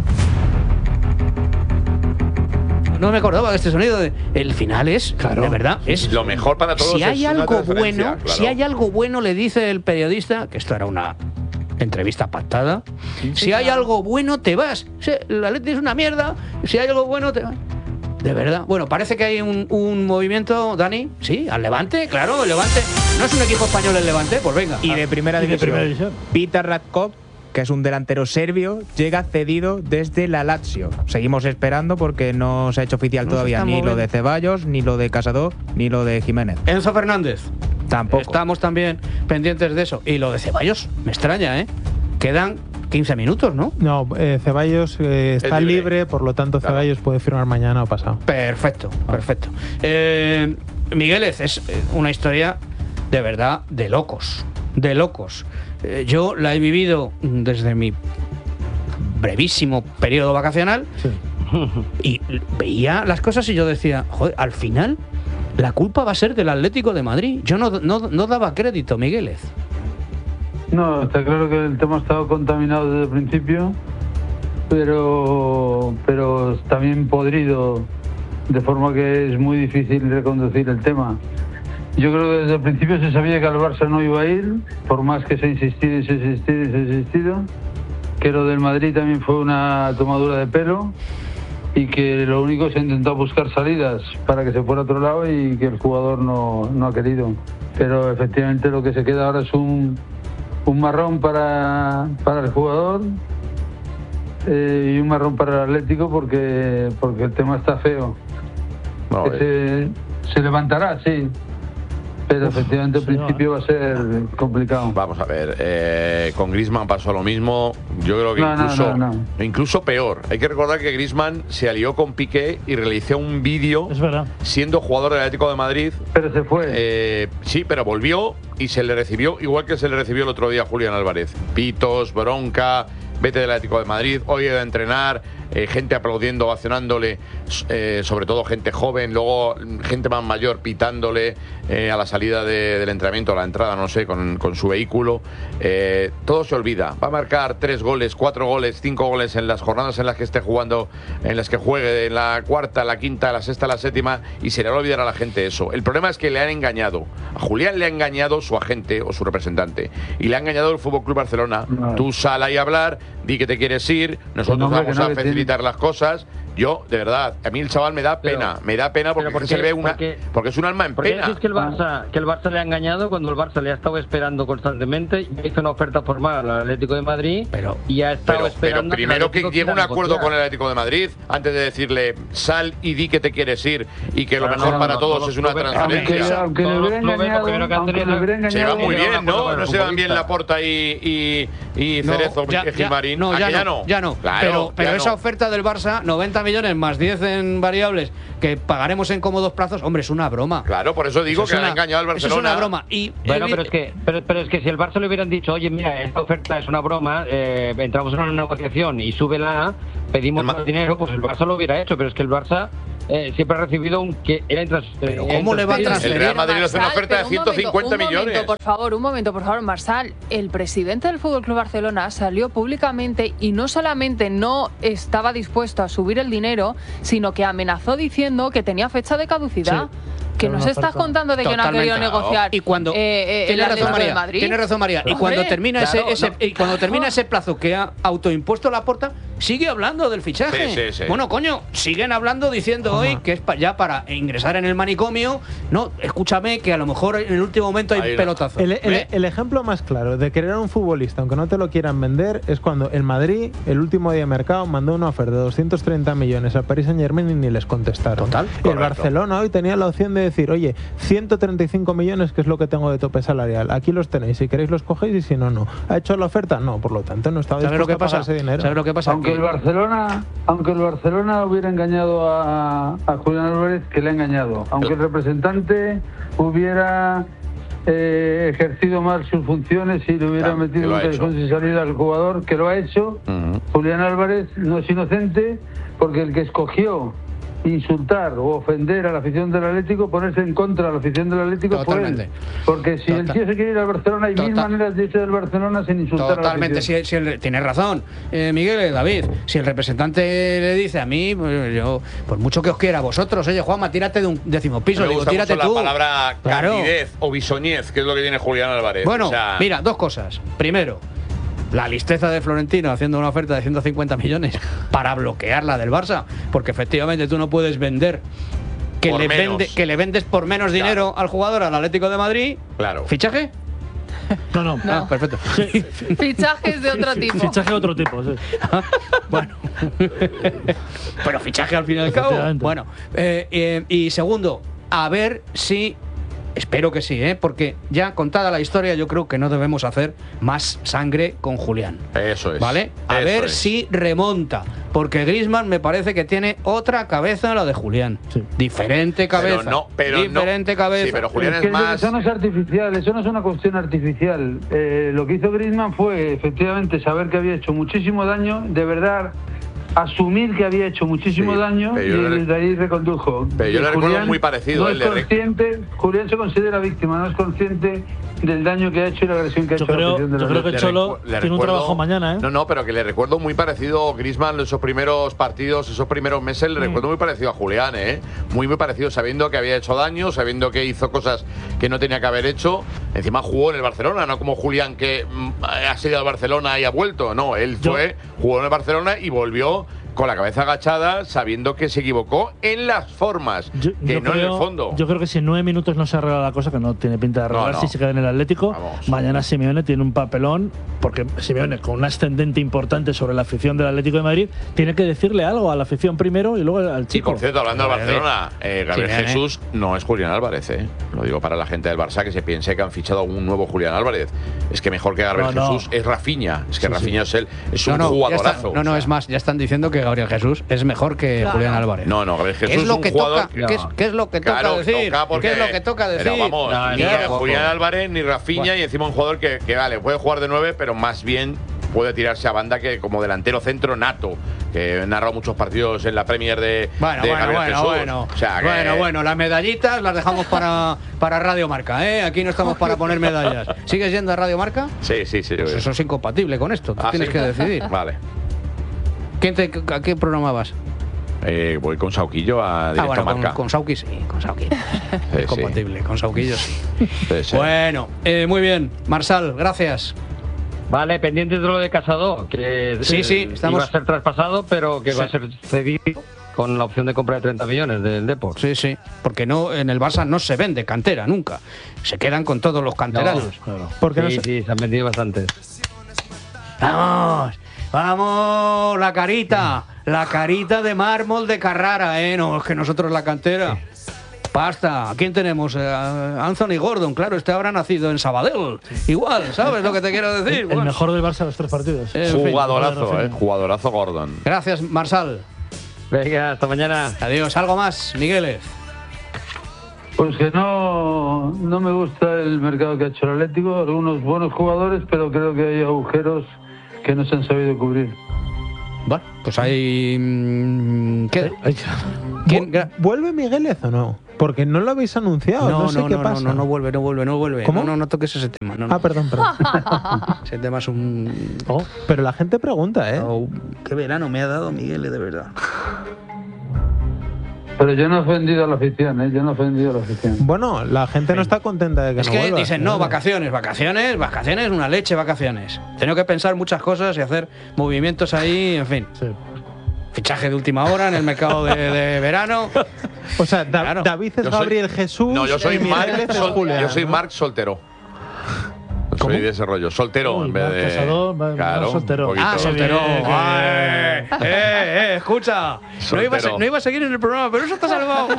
No me acordaba de este sonido. De, el final es, de verdad, es Lo mejor para todos si hay es una algo transferencia, bueno, claro. si hay algo bueno, le dice el periodista, que esto era una entrevista pactada, si hay algo bueno, te vas. Si el Atleti es una mierda, si hay algo bueno, te vas. De verdad. Bueno, parece que hay un, un movimiento, Dani, sí, al Levante, claro, el Levante. ¿No es un equipo español el Levante? Pues venga. Y de primera Y de división. primera división. Petar Radkov, que es un delantero serbio, llega cedido desde la Lazio. Seguimos esperando porque no se ha hecho oficial No se todavía está ni lo moviendo. de Ceballos, ni lo de Casado, ni lo de Jiménez. Enzo Fernández. Tampoco. Estamos también pendientes de eso. Y lo de Ceballos, me extraña, ¿eh? Quedan quince minutos, ¿no? No, eh, Ceballos eh, está libre. libre. por lo tanto Claro. Ceballos puede firmar mañana o pasado. Perfecto, perfecto. Eh, Migueles, es eh, una historia de verdad de locos, de locos. Eh, yo la he vivido desde mi brevísimo periodo vacacional Sí. y veía las cosas y yo decía, joder, al final la culpa va a ser del Atlético de Madrid. Yo no, no, no daba crédito, Migueles. No, está claro que el tema ha estado contaminado desde el principio, pero, pero también podrido, de forma que es muy difícil reconducir el tema. Yo creo que desde el principio se sabía que al Barça no iba a ir, por más que se ha insistido y se ha insistido y se ha insistido, que lo del Madrid también fue una tomadura de pelo y que lo único se ha intentado buscar salidas para que se fuera a otro lado y que el jugador no, no ha querido. Pero efectivamente lo que se queda ahora es un, un marrón para, para el jugador eh, y un marrón para el Atlético porque, porque el tema está feo. No, Que eh, se, se levantará, sí, pero efectivamente al sí, principio va a ser complicado. Vamos a ver, eh, con Griezmann pasó lo mismo. Yo creo que No, no, incluso, no, no. incluso peor. Hay que recordar que Griezmann se alió con Piqué y realizó un vídeo Es verdad. siendo jugador del Atlético de Madrid. Pero se fue. Eh, sí, pero volvió y se le recibió igual que se le recibió el otro día a Julián Álvarez. Pitos, bronca, vete del Atlético de Madrid, hoy he de entrenar, eh, gente aplaudiendo, ovacionándole, eh, sobre todo gente joven, luego gente más mayor pitándole eh, a la salida de, del entrenamiento, a la entrada, no sé, con, con su vehículo. Eh, todo se olvida. Va a marcar tres goles, cuatro goles, cinco goles en las jornadas en las que esté jugando, en las que juegue, en la cuarta, la quinta, la sexta, la séptima, y se le va a olvidar a la gente eso. El problema es que le han engañado. A Julián le ha engañado su agente o su representante. Y le ha engañado el F C Barcelona. No. Tú sal ahí a hablar, di que te quieres ir, nosotros No, hombre, vamos que no, a que facilitar las cosas, Yo, de verdad, a mí el chaval me da pena, Pero- me da pena porque pero ¿por se qué? le ve una, Porque- porque es un alma en ¿Por qué pena. decís que el Barça, que el Barça le ha engañado cuando el Barça le ha estado esperando constantemente? Ya hizo una oferta formal al Atlético de Madrid y ha estado Pero, esperando. pero primero que el Atlético llegue a un quiera acuerdo negociar. con el Atlético de Madrid antes de decirle sal y di que te quieres ir y que lo Pero mejor no, para no, todos no, es una no, transferencia. Aunque le hubiera engañado, aunque le hubiera engañado, Se llevan muy llegaba a bien, un acuerdo ¿no? con No el se van bien futbolista. Laporta y, y, y No, Cerezo ya- y Gilmarín. No, ¿A ya que no, ya no. Claro, pero pero ya esa no. oferta del Barça, noventa millones más diez en variables, que pagaremos en cómodos plazos, hombre, es una broma. Claro, por eso digo Eso que es le ha una- engañado al Eso Barcelona. es una broma. Y Bueno, evi- pero es que pero, pero es que si el Barça le hubieran dicho, oye, mira, esta oferta es una broma, eh, entramos en una negociación y súbela, pedimos más dinero, pues el Barça lo hubiera hecho, pero es que el Barça eh, siempre ha recibido un que era intransferible. Pero ¿cómo le va a transferir? El Real Madrid le hace una Marsal, oferta de pero un ciento cincuenta momento, un millones. momento, por favor, un momento, por favor, Marsal. El presidente del F C Barcelona salió públicamente y no solamente no estaba dispuesto a subir el dinero, sino que amenazó diciendo que tenía fecha de caducidad. Sí. Que Era nos una estás oferta. contando de que no ha Totalmente. querido negociar. Y cuando eh, eh, el tiene razón Atlético de María, Madrid. tiene razón María. Y cuando Hombre, termina ese, claro, ese no. y cuando termina ese plazo que ha autoimpuesto Laporta, sigue hablando del fichaje. Sí, sí, sí. Bueno, coño, siguen hablando diciendo hoy que es pa- ya para ingresar en el manicomio. No, escúchame que a lo mejor en el último momento hay Ahí no. pelotazo. El, el- ¿Eh? el ejemplo más claro de querer a un futbolista, aunque no te lo quieran vender, es cuando el Madrid, el último día de mercado, mandó una oferta de doscientos treinta millones al Paris Saint Germain y ni les contestaron. Total. Y el Correcto. Barcelona hoy tenía la opción de decir, oye, ciento treinta y cinco millones, que es lo que tengo de tope salarial. Aquí los tenéis, si queréis los cogéis y si no, no. ¿Ha hecho la oferta? No, por lo tanto no estaba ¿Sabes dispuesto lo que a pagar pasa? ese dinero. ¿Sabes lo que pasa? Aunque Que- el Barcelona, aunque el Barcelona hubiera engañado a, a Julián Álvarez, que le ha engañado. Aunque el representante hubiera eh, ejercido mal sus funciones y le hubiera Claro, que metido lo un ha callejón hecho. sin salida al jugador, que lo ha hecho. Ujú. Julián Álvarez no es inocente porque el que escogió insultar o ofender a la afición del Atlético, ponerse en contra de la afición del Atlético Totalmente. fue él. Porque si el Total- tío se quiere ir al Barcelona, hay mil Total- maneras de irse del Barcelona sin insultar Totalmente, a la afición. si, si el- tienes razón, eh, Miguel, eh, David. Si el representante le dice a mí, pues yo, por mucho que os quiera a vosotros, oye, Juanma, tírate de un décimo piso, Me digo, gusta tírate mucho tú. la palabra Claro. candidez o bisoñez, que es lo que tiene Julián Álvarez. Bueno, O sea, mira, dos cosas. Primero, la listeza de Florentino haciendo una oferta de ciento cincuenta millones para bloquear la del Barça, porque efectivamente tú no puedes vender que, Por le, menos. vende, que le vendes por menos dinero al jugador al Atlético de Madrid. Claro. ¿Fichaje? No, no. Ah, perfecto. Fichajes de otro tipo. Fichaje de otro tipo, sí. Bueno, pero fichaje al fin y al cabo. Efectivamente. Bueno, eh, eh, y segundo, a ver si. Espero que sí, ¿eh? Porque ya contada la historia, yo creo que no debemos hacer más sangre con Julián. Eso es. ¿Vale? A Eso ver es. si remonta. Porque Griezmann me parece que tiene otra cabeza a la de Julián. Sí. Diferente cabeza. Pero no, pero no. Diferente cabeza. Sí, pero Julián Es es que más. Eso no es artificial, eso no es una cuestión artificial. Eh, lo que hizo Griezmann fue efectivamente saber que había hecho muchísimo daño, de verdad asumir que había hecho muchísimo Sí, daño y pero yo le- desde ahí recondujo. pero yo le Y recuerdo Julián muy parecido, No ¿eh? es Le rec- consciente, Julián se considera víctima, no es consciente del daño que ha hecho y la agresión que ha Yo hecho a la creo, afición de yo la creo que Le Cholo recu- le tiene un recuerdo- trabajo mañana, ¿eh? No, no, pero que le recuerdo muy parecido a Griezmann esos primeros partidos, esos primeros meses, Mm. le recuerdo muy parecido a Julián, ¿eh? Muy, muy parecido, sabiendo que había hecho daño, sabiendo que hizo cosas que no tenía que haber hecho. Encima jugó en el Barcelona, no como Julián que mm, ha sido al Barcelona y ha vuelto. No, él Yo- fue, jugó en el Barcelona y volvió con la cabeza agachada, sabiendo que se equivocó en las formas, Yo, que yo no creo, en el fondo. Yo creo que si en nueve minutos no se arregla la cosa, que no tiene pinta de arreglar, No, no. si se queda en el Atlético, Vamos. mañana Simeone tiene un papelón, porque Simeone, con un ascendente importante sobre la afición del Atlético de Madrid, tiene que decirle algo a la afición primero y luego al Y chico. por cierto, hablando del Gabriel. Barcelona, eh, Gabriel Simeone. Jesús no es Julián Álvarez, ¿eh? Lo digo para la gente del Barça que se piense que han fichado un nuevo Julián Álvarez. Es que mejor que Gabriel No, no. Jesús es Rafinha. Es que Sí, Rafinha es él, es un No, no, ya jugadorazo. está. No, no, o sea. es más, ya están diciendo que Gabriel Jesús es mejor que Claro. Julián Álvarez. No, no, Gabriel ¿Qué Jesús es lo un que jugador. toca? ¿Qué es, qué es lo que toca Claro, decir? toca porque- ¿Qué es lo que toca decir? Pero vamos, No, ni ni a loco. Julián Álvarez ni Rafinha, Bueno. y encima un jugador que, que vale, puede jugar de nueve, pero más bien puede tirarse a banda que como delantero centro nato, que he narrado muchos partidos en la Premier de, Bueno, de bueno, Gabriel bueno, Jesús. bueno. O sea, que- Bueno, bueno, las medallitas las dejamos para, para Radio Marca, ¿eh? Aquí no estamos para poner medallas. ¿Sigues yendo a Radio Marca? Sí, sí, sí. Pues eso es incompatible con esto, tú Ah, tienes ¿sí? que decidir. Vale. ¿Quién te- ¿A qué programa vas? Eh, voy con Sauquillo a Directo Ah, bueno, con, Marca. con Sauki sí, con Sauki. Sí, Es sí. compatible, con Sauquillo sí. Sí, sí. Bueno, eh, muy bien. Marsal, gracias. Vale, pendientes de lo de Casado, que Sí, eh, sí, estamos- iba a ser traspasado, pero que va a Sí. ser cedido con la opción de compra de treinta millones del Depor. Sí, sí, porque no en el Barça no se vende cantera nunca. Se quedan con todos los canteranos. No, claro. Porque sí, no se... sí, se han vendido bastantes. ¡Vamos! ¡Vamos! La carita. La carita de mármol de Carrara, ¿eh? No, es que nosotros la cantera. Basta. ¿A quién tenemos? Eh, Anthony Gordon, claro, este habrá nacido en Sabadell. Igual, ¿sabes lo que te quiero decir? El, bueno. el mejor del Barça de los tres partidos. Eh, jugadorazo, eh. Jugadorazo Gordon. Gracias, Marsal. Venga, hasta mañana. Adiós. ¿Algo más, Migueles? Pues que no, no me gusta el mercado que ha hecho el Atlético. Algunos buenos jugadores, pero creo que hay agujeros que no se han sabido cubrir. Bueno, pues hay... ¿Qué? ¿Quién? ¿Vuelve Migueles o no? Porque no lo habéis anunciado, no, no sé no, qué no, pasa. No, no, no vuelve, no vuelve, no vuelve. ¿Cómo? No, no, no toques ese tema. No, no. Ah, perdón, perdón. Ese tema es un... Oh, pero la gente pregunta, ¿eh? Oh, qué verano me ha dado Miguel, de verdad. Pero yo no he ofendido a la afición, ¿eh? Yo no he ofendido a la afición. Bueno, la gente no está contenta de que es no que vuelva. dicen, no, vacaciones, vacaciones, vacaciones, una leche, vacaciones. Tengo que pensar muchas cosas y hacer movimientos ahí, en fin. Sí. Fichaje de última hora en el mercado de, de verano. O sea, da, claro. David es Gabriel soy, Jesús. No, yo soy Marc sol, Julián, yo soy ¿no? Marc soltero. ¿Cómo? Soy de ese rollo. Soltero Uy, en vez Marc de. Casado, va- claro, va soltero. un Ah, poquito. soltero. Qué bien, qué Ay, eh, eh, escucha. No iba, a, se- no iba a seguir en el programa, pero eso está salvado.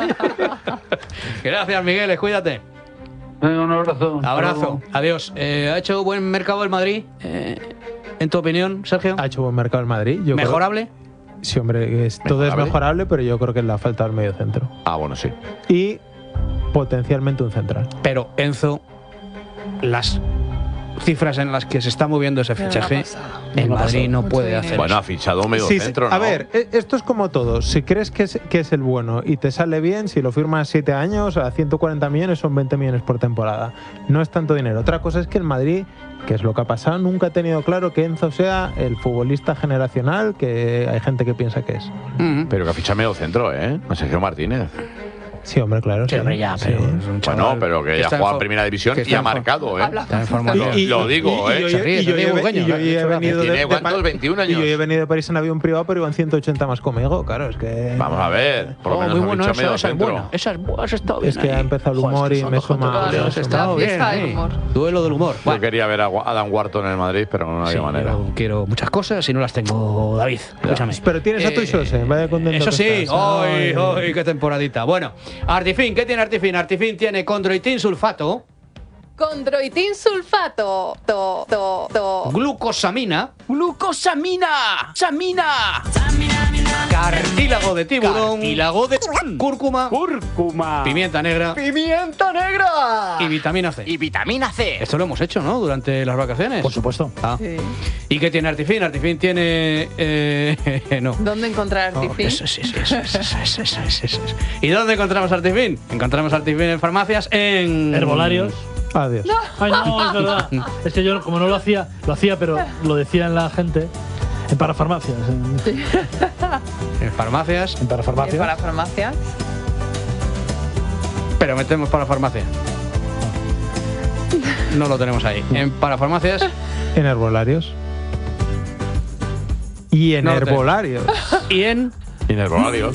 Gracias, Miguel, cuídate. Venga, un abrazo. Abrazo. Adiós. Eh, ¿Ha hecho buen mercado el Madrid? Eh, en tu opinión, Sergio. Ha hecho buen mercado el Madrid. Yo ¿Mejorable? Creo... Sí, hombre, es, todo es mejorable, pero yo creo que le ha faltado el medio centro. Ah, bueno, sí. Y potencialmente un central. Pero, Enzo, las cifras en las que se está moviendo ese fichaje, el Madrid no puede hacer Bueno, eso. ha fichado un medio Sí, centro, a ¿no? ver, e- esto es como todo. Si crees que es, que es el bueno y te sale bien, si lo firmas siete años, a ciento cuarenta millones son veinte millones por temporada. No es tanto dinero. Otra cosa es que el Madrid, que es lo que ha pasado, nunca ha tenido claro que Enzo sea el futbolista generacional que hay gente que piensa que es. Pero que ha fichado medio centro, ¿eh? A Sergio Martínez. Sí, hombre, claro. Sí, hombre, ya, pero es un chaval Bueno, pero que ya está ha jugado en en primera división que y está ha en for- marcado, ¿eh? Está en formación. Lo, lo digo, y- y ¿eh? yo- Se ríe, y se yo ríe he- Burgueño, y yo ¿eh? he venido de- ¿Tiene de cuántos? Pa- veintiún Y años. yo he venido de París en avión privado, pero iban ciento ochenta más conmigo. Claro, es que. Vamos a ver. Por lo Oh, menos muy ha bueno, fichado esa, medio esa es centro. buena. Esa es buena, has estado bien Es que ahí. ha empezado el Joder, humor es y que me son dos suma. contra dos, me has suma. estado La bien fiesta del ahí. humor. Duelo del humor. Yo Bueno, quería ver a Adam Wharton en el Madrid, pero no había sí, manera. yo quiero muchas cosas y no las tengo, David. Escúchame. Pero tienes a tu Jose, vaya contento. Eso que sí, estás. hoy, Ay. hoy, qué temporadita. Bueno, Artifin, ¿qué tiene Artifin? Artifin tiene condroitin sulfato, Condroitin sulfato. To, to, to. glucosamina, ¡Glucosamina! ¡Samina! cartílago de tiburón, Cartílago de cúrcuma, cúrcuma, pimienta negra pimienta negra y vitamina C. y vitamina C. Esto lo hemos hecho, ¿no? Durante las vacaciones. Por supuesto. Ah. Sí. ¿Y qué tiene Artifin? Artifin tiene... Eh, no. ¿Dónde encontrar Oh, Artifin? eso, sí, sí, eso, eso, eso, eso, eso, eso, eso. ¿Y dónde encontramos Artifin? Encontramos Artifin en farmacias, en... Herbolarios. Adiós. Ay, no, es verdad. Es que yo, como no lo hacía, lo hacía, pero lo decían la gente. En parafarmacias. En, En farmacias, en parafarmacias. Para farmacia. pero metemos para farmacia. No lo tenemos ahí. En parafarmacias, En herbolarios. Y en No lo tenemos. herbolarios. y en Y en herbolarios.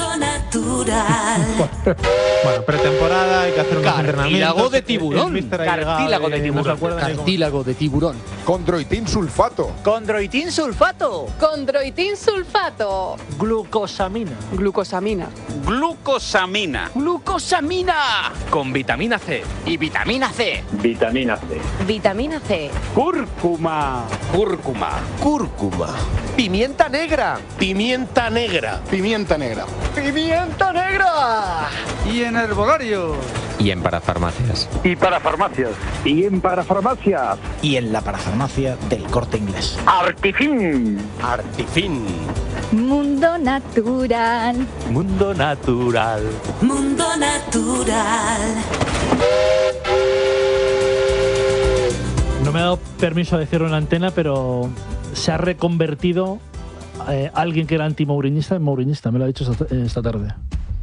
Bueno, pretemporada, hay que hacer unos entrenamientos. cartílago de tiburón. El míster ha llegado Cartílago y de no se tiburón. acuerda ni cómo- Cartílago de tiburón. Condroitin sulfato. Condroitin sulfato. Condroitin sulfato. Glucosamina. Glucosamina. Glucosamina. Glucosamina. Con vitamina C. Y vitamina C. Vitamina C. Vitamina C. Cúrcuma. Cúrcuma. Cúrcuma. Pimienta negra. Pimienta negra. Pimienta negra. Pimienta negra. y en herbolarios. Y en parafarmacias. Y para farmacias. Y en parafarmacias. Y en la parafarmacia del Corte Inglés. Artifin. Artifin. Mundo natural. Mundo natural. Mundo natural. No me ha dado permiso de decirlo en la antena, pero se ha reconvertido eh, alguien que era anti-mourinista en mourinista. Me lo ha dicho esta, esta tarde.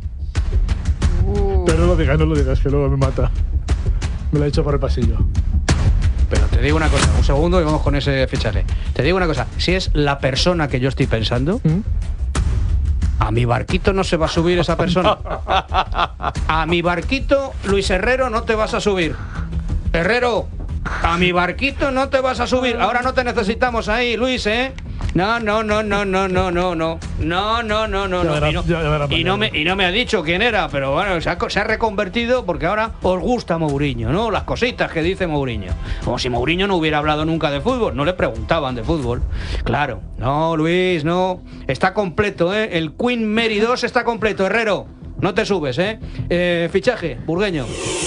Uh. Pero no lo digas, no lo digas, que luego me mata. Me lo ha dicho por el pasillo. Pero te digo una cosa, un segundo y vamos con ese fichaje. Te digo una cosa, si es la persona que yo estoy pensando, A mi barquito no se va a subir esa persona. A mi barquito, Luis Herrero, no te vas a subir. Herrero, a mi barquito no te vas a subir. Ahora no te necesitamos ahí, Luis, ¿eh? No, no, no, no, no, no, no, no. No, no, no, no, no. Y no, y no, me, y no me ha dicho quién era, pero bueno, se ha, se ha reconvertido porque ahora os gusta Mourinho, ¿no? Las cositas que dice Mourinho. Como si Mourinho no hubiera hablado nunca de fútbol. No le preguntaban de fútbol. Claro. No, Luis, no. Está completo, ¿eh? El Queen Mary dos está completo. Herrero, no te subes, ¿eh? eh fichaje, Burgueño.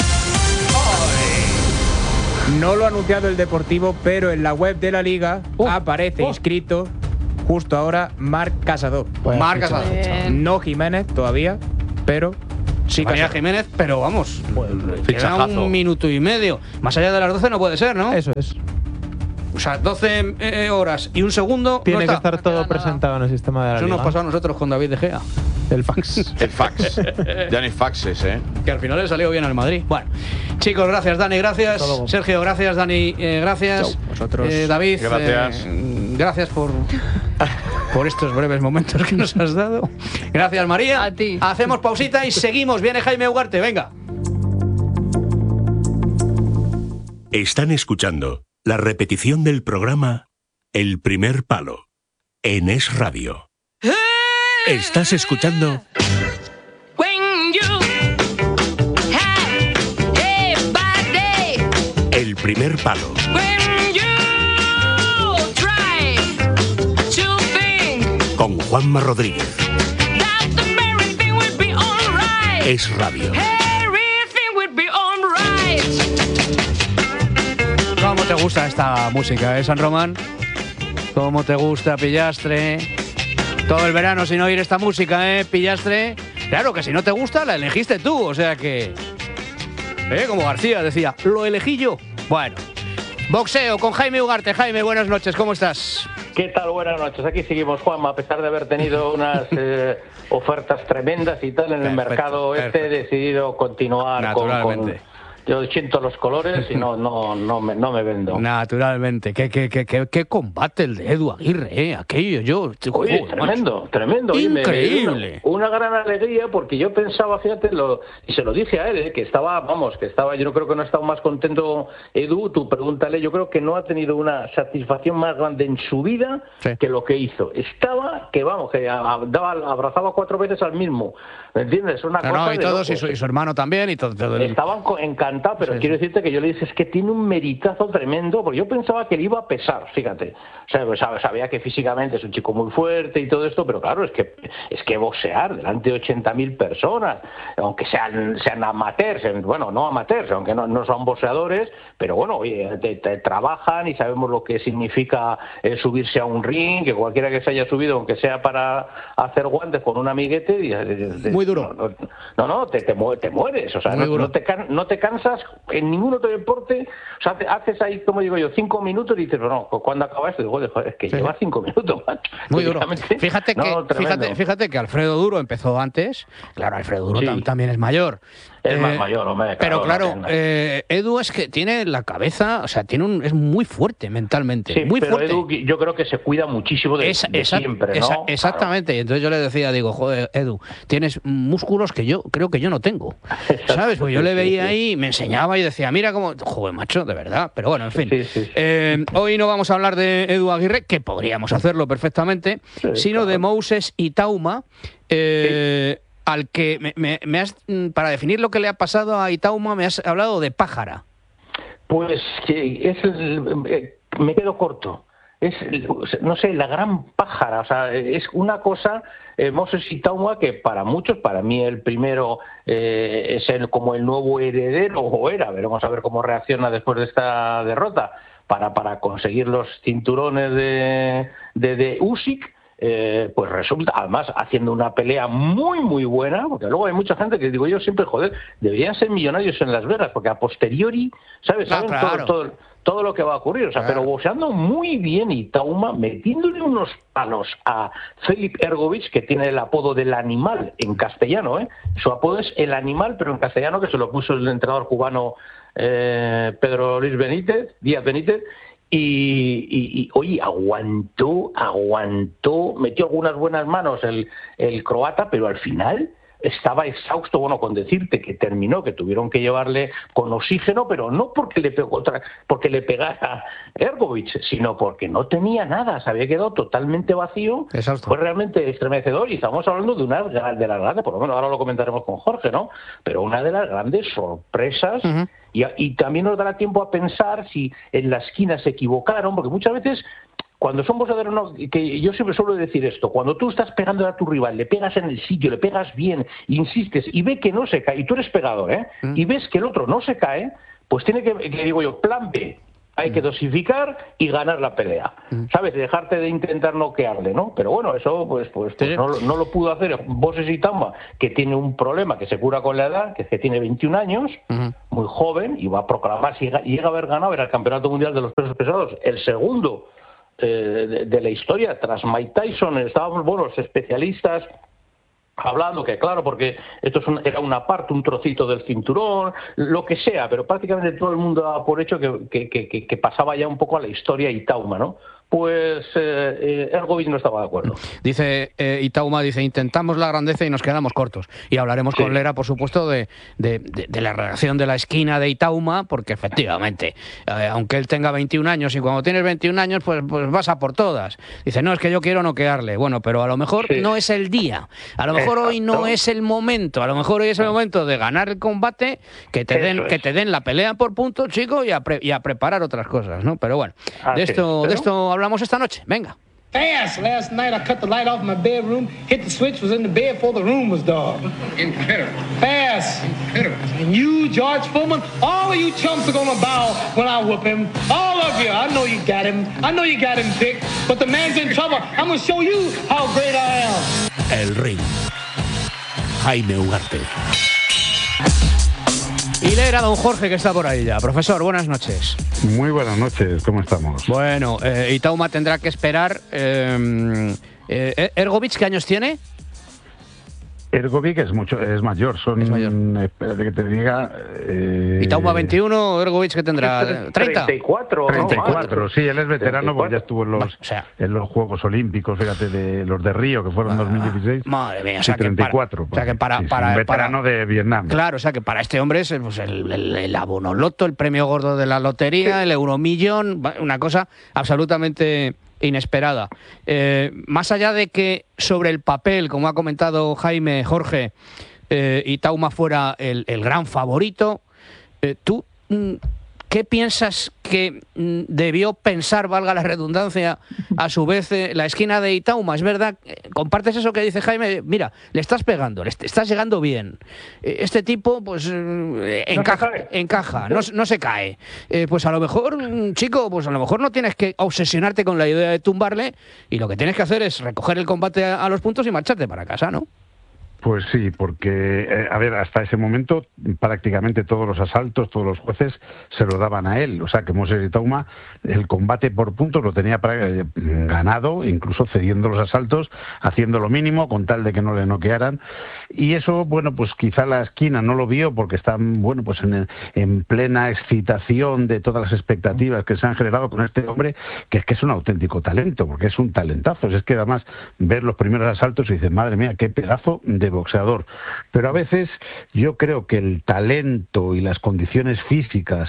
No lo ha anunciado el Deportivo, pero en la web de la Liga uh, aparece uh. inscrito justo ahora Marc Casado. Pues Marc Casado. No Jiménez todavía, pero sí Casado. Jiménez, pero vamos, pues, queda un minuto y medio. Más allá de las doce no puede ser, ¿no? Eso es. O sea, doce eh, horas y un segundo. Tiene no que está. estar todo presentado en el sistema de la Eso Liga. nos pasó a nosotros con David De Gea. El fax. El fax. Ya no hay faxes, ¿eh? Que al final le salió bien al Madrid. Bueno, chicos, gracias, Dani, gracias. Sergio, gracias, Dani, eh, gracias. Chau, vosotros. Eh, David, gracias. Eh, gracias por, por estos breves momentos que nos has dado. Gracias, María. A ti. Hacemos pausita y seguimos. Viene Jaime Ugarte, venga. Están escuchando la repetición del programa El Primer Palo en Es Radio. Estás escuchando El Primer Palo con Juanma Rodríguez. Es Radio. ¿Cómo te gusta esta música, eh, San Román? ¿Cómo te gusta, Pillastre? Todo el verano sin oír esta música, ¿eh, Pillastre? Claro que si no te gusta, la elegiste tú, o sea que... ¿Eh? Como García decía, lo elegí yo. Bueno, boxeo con Jaime Ugarte. Jaime, buenas noches, ¿cómo estás? ¿Qué tal? Buenas noches. Aquí seguimos, Juanma, a pesar de haber tenido unas eh, ofertas tremendas y tal en el perfecto, mercado perfecto. Este, he decidido continuar con... con Yo siento los colores y no, no, no, me, no me vendo. Naturalmente. ¿Qué, qué, qué, qué, qué combate el de Edu Aguirre, ¿eh? Aquello, yo... Oye, joder, tremendo, macho. tremendo. Increíble. Una, una gran alegría porque yo pensaba, fíjate, lo, y se lo dije a él, ¿eh? que estaba, vamos, que estaba, yo no creo que no ha estado más contento Edu, tú pregúntale, yo creo que no ha tenido una satisfacción más grande en su vida sí. que lo que hizo. Estaba, que vamos, que daba, abrazaba cuatro veces al mismo, ¿me entiendes? Una no, cosa no, y todos, y su, y su hermano también, y todo. todo el... Estaban encantados. Pero sí, quiero decirte que yo le dije, es que tiene un meritazo tremendo, porque yo pensaba que le iba a pesar, fíjate. O sea, pues sabía que físicamente es un chico muy fuerte y todo esto, pero claro, es que es que boxear delante de ochenta mil personas, aunque sean sean amateurs, bueno, no amateurs, aunque no, no son boxeadores, pero bueno, oye, te, te trabajan y sabemos lo que significa eh, subirse a un ring, que cualquiera que se haya subido, aunque sea para hacer guantes con un amiguete... Y, de, de, muy duro. No, no, no te, te, te mueres, o sea, no, no, te, no te cansas en ningún otro deporte. O sea, haces ahí, como digo yo, cinco minutos y dices, bueno, cuando acaba esto, digo, joder, es que sí. lleva cinco minutos, macho. Muy duro. Fíjate, no, que, fíjate, fíjate que Alfredo Duro empezó antes. Claro, Alfredo Duro sí. tam también es mayor. Es eh, más mayor, hombre. Pero claro, claro, eh, Edu es que tiene la cabeza, o sea, tiene un, es muy fuerte mentalmente. Sí, muy pero fuerte. Edu, yo creo que se cuida muchísimo de, esa, de esa, siempre, esa, ¿no? Exactamente. Claro. Y entonces yo le decía, digo, joder, Edu, tienes músculos que yo creo que yo no tengo. ¿Sabes? Pues yo le veía ahí, me enseñaba y decía, mira cómo. Joder, macho, de verdad. Pero bueno, en fin. Sí, sí, sí. Eh, hoy no vamos a hablar de Edu Aguirre, que podríamos hacerlo perfectamente, sí, sino claro. de Moses Itauma. Eh, sí. Al que me, me, me has, para definir lo que le ha pasado a Itauma, me has hablado de pájara. Pues que es el, me quedo corto. Es, no sé, la gran pájara. O sea, es una cosa, eh, Moses Itauma, que para muchos, para mí el primero eh, es el, como el nuevo heredero, o era, veremos a ver cómo reacciona después de esta derrota, para, para conseguir los cinturones de, de, de Usyk. Eh, pues resulta, además, haciendo una pelea muy, muy buena, porque luego hay mucha gente que digo yo siempre, joder, deberían ser millonarios en Las Vegas, porque a posteriori, ¿sabes? Ah, Saben claro. todo, todo, todo lo que va a ocurrir, o sea, claro. Pero boxeando muy bien Itauma, metiéndole unos palos a Filip Hrgović, que tiene el apodo del animal en castellano, ¿eh? Su apodo es el animal, pero en castellano, que se lo puso el entrenador cubano eh, Pedro Luis Benítez, Díaz Benítez. Y, y, y, oye, aguantó, aguantó, metió algunas buenas manos el, el croata, pero al final estaba exhausto. Bueno, con decirte que terminó, que tuvieron que llevarle con oxígeno, pero no porque le pegó otra, porque le pegara Ergovic, sino porque no tenía nada, se había quedado totalmente vacío. Exhausto. Fue realmente estremecedor, y estamos hablando de una de las grandes, por lo menos ahora lo comentaremos con Jorge, ¿no? Pero una de las grandes sorpresas. Uh-huh. Y, y también nos dará tiempo a pensar si en la esquina se equivocaron, porque muchas veces, cuando son boxeadores, no, que yo siempre suelo decir esto, cuando tú estás pegando a tu rival, le pegas en el sitio, le pegas bien, insistes, y ve que no se cae, y tú eres pegador, ¿eh? Mm. Y ves que el otro no se cae, pues tiene que, que digo yo, plan B. Hay que dosificar y ganar la pelea, ¿sabes? Dejarte de intentar noquearle, ¿no? Pero bueno, eso pues pues, pues sí. no, no lo pudo hacer Boses Itauma, que tiene un problema que se cura con la edad, que es que tiene veintiún años, uh-huh. muy joven, y va a proclamar, si llega, llega a haber ganado, era el Campeonato Mundial de los Pesos Pesados, el segundo eh, de, de la historia, tras Mike Tyson. Estábamos, bueno, los especialistas hablando que, claro, porque esto es un, era una parte, un trocito del cinturón, lo que sea, pero prácticamente todo el mundo daba por hecho que, que, que, que pasaba ya un poco a la historia Itauma, ¿no? Pues eh, Ergovic no estaba de acuerdo. Dice eh, Itauma, dice, intentamos la grandeza y nos quedamos cortos. Y hablaremos sí. con Lera, por supuesto, de, de, de, de la reacción de la esquina de Itauma, porque efectivamente, eh, aunque él tenga veintiún años, y cuando tienes veintiún años, pues, pues vas a por todas. Dice, no, es que yo quiero noquearle. Bueno, pero a lo mejor sí. no es el día. A lo mejor Exacto. hoy no es el momento. A lo mejor hoy es el momento de ganar el combate, que te den, que te den la pelea por puntos, chicos, y a, pre, y a preparar otras cosas, ¿no? Pero bueno, ah, de esto, sí. de esto hablamos esta noche. Venga. Fast. Last night I cut the light off my bedroom, hit the switch, was in the bed before the room was dark. Incredible. Fast. Incredible. And you, George Foreman, all of you chumps are gonna bow when I whoop him. All of you. I know you got him. I know you got him picked. But the man's in trouble. I'm gonna show you how great I am. El ring. Jaime Ugarte. Y leer a don Jorge, que está por ahí ya. Profesor, buenas noches. Muy buenas noches, ¿cómo estamos? Bueno, eh, Itauma tendrá que esperar. Eh, eh, ¿Ergovic qué años tiene? Ergovic es mucho, es mayor, son, es mayor. Espérate que te diga... Eh, Itauma veintiuno, Ergovic que tendrá treinta. treinta y cuatro, treinta y cuatro, ¿no? Sí, él es veterano porque ya estuvo en los, bueno, o sea, en los Juegos Olímpicos, fíjate, de los de Río, que fueron en ah, dos mil dieciséis. Madre mía, o sea, y treinta y cuatro. Que para, o sea que para... Sí, para un veterano para, de Vietnam. Claro, o sea que para este hombre es pues, el, el, el abono loto, el premio gordo de la lotería, sí. el euromillón, una cosa absolutamente... inesperada. Eh, más allá de que sobre el papel, como ha comentado Jaime, Jorge, eh, Itauma fuera el, el gran favorito, eh, ¿tú mm, qué piensas que mm, debió pensar, valga la redundancia, a su vez eh, la esquina de Itauma? Es verdad, compartes eso que dice Jaime, mira, le estás pegando, le estás llegando bien. Eh, este tipo, pues, eh, encaja, no encaja no, no se cae. Eh, pues a lo mejor, chico, pues a lo mejor no tienes que obsesionarte con la idea de tumbarle, y lo que tienes que hacer es recoger el combate a, a los puntos y marcharte para casa, ¿no? Pues sí, porque, eh, a ver, hasta ese momento prácticamente todos los asaltos, todos los jueces se lo daban a él. O sea, que Moses Itauma el combate por puntos lo tenía para, eh, ganado, incluso cediendo los asaltos, haciendo lo mínimo con tal de que no le noquearan. Y eso, bueno, pues quizá la esquina no lo vio porque están, bueno, pues en, en plena excitación de todas las expectativas que se han generado con este hombre, que es que es un auténtico talento, porque es un talentazo. Es que además ver los primeros asaltos y dices, madre mía, qué pedazo de boxeador. Pero a veces yo creo que el talento y las condiciones físicas,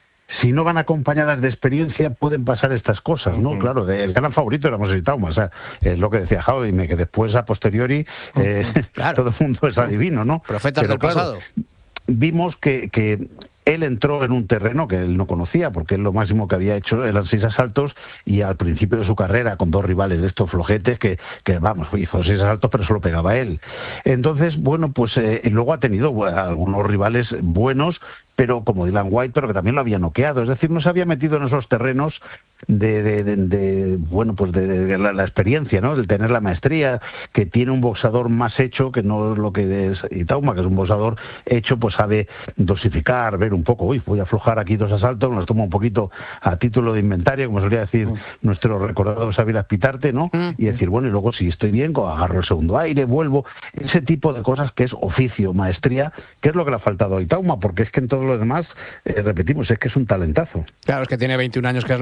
si no van acompañadas de experiencia, pueden pasar estas cosas, ¿no? Uh-huh. Claro, el gran favorito era Moses Itauma, o sea, es lo que decía Jaime, que después a posteriori eh, uh-huh. claro. todo el mundo es adivino, ¿no? Profetas Pero, del claro, pasado. Vimos que, que él entró en un terreno que él no conocía, porque él lo máximo que había hecho eran seis asaltos, y al principio de su carrera, con dos rivales de estos flojetes, que, que vamos, hizo seis asaltos, pero solo pegaba él. Entonces, bueno, pues eh, luego ha tenido bueno, algunos rivales buenos, pero como Dylan White, pero que también lo había noqueado. Es decir, no se había metido en esos terrenos de, de, de, de bueno, pues de, de la, la experiencia, ¿no? De tener la maestría, que tiene un boxador más hecho, que no es lo que es Itauma, que es un boxador hecho, pues sabe dosificar, ver un poco, uy, voy a aflojar aquí dos asaltos, nos toma un poquito a título de inventario, como solía decir mm. nuestro recordado Xavier Aspitarte, ¿no? Mm. Y decir, bueno, y luego si estoy bien, agarro el segundo aire, vuelvo, ese tipo de cosas que es oficio, maestría, que es lo que le ha faltado a Itauma, porque es que en todo lo demás, eh, repetimos, es que es un talentazo. Claro, es que tiene veintiún años, que es lo que decía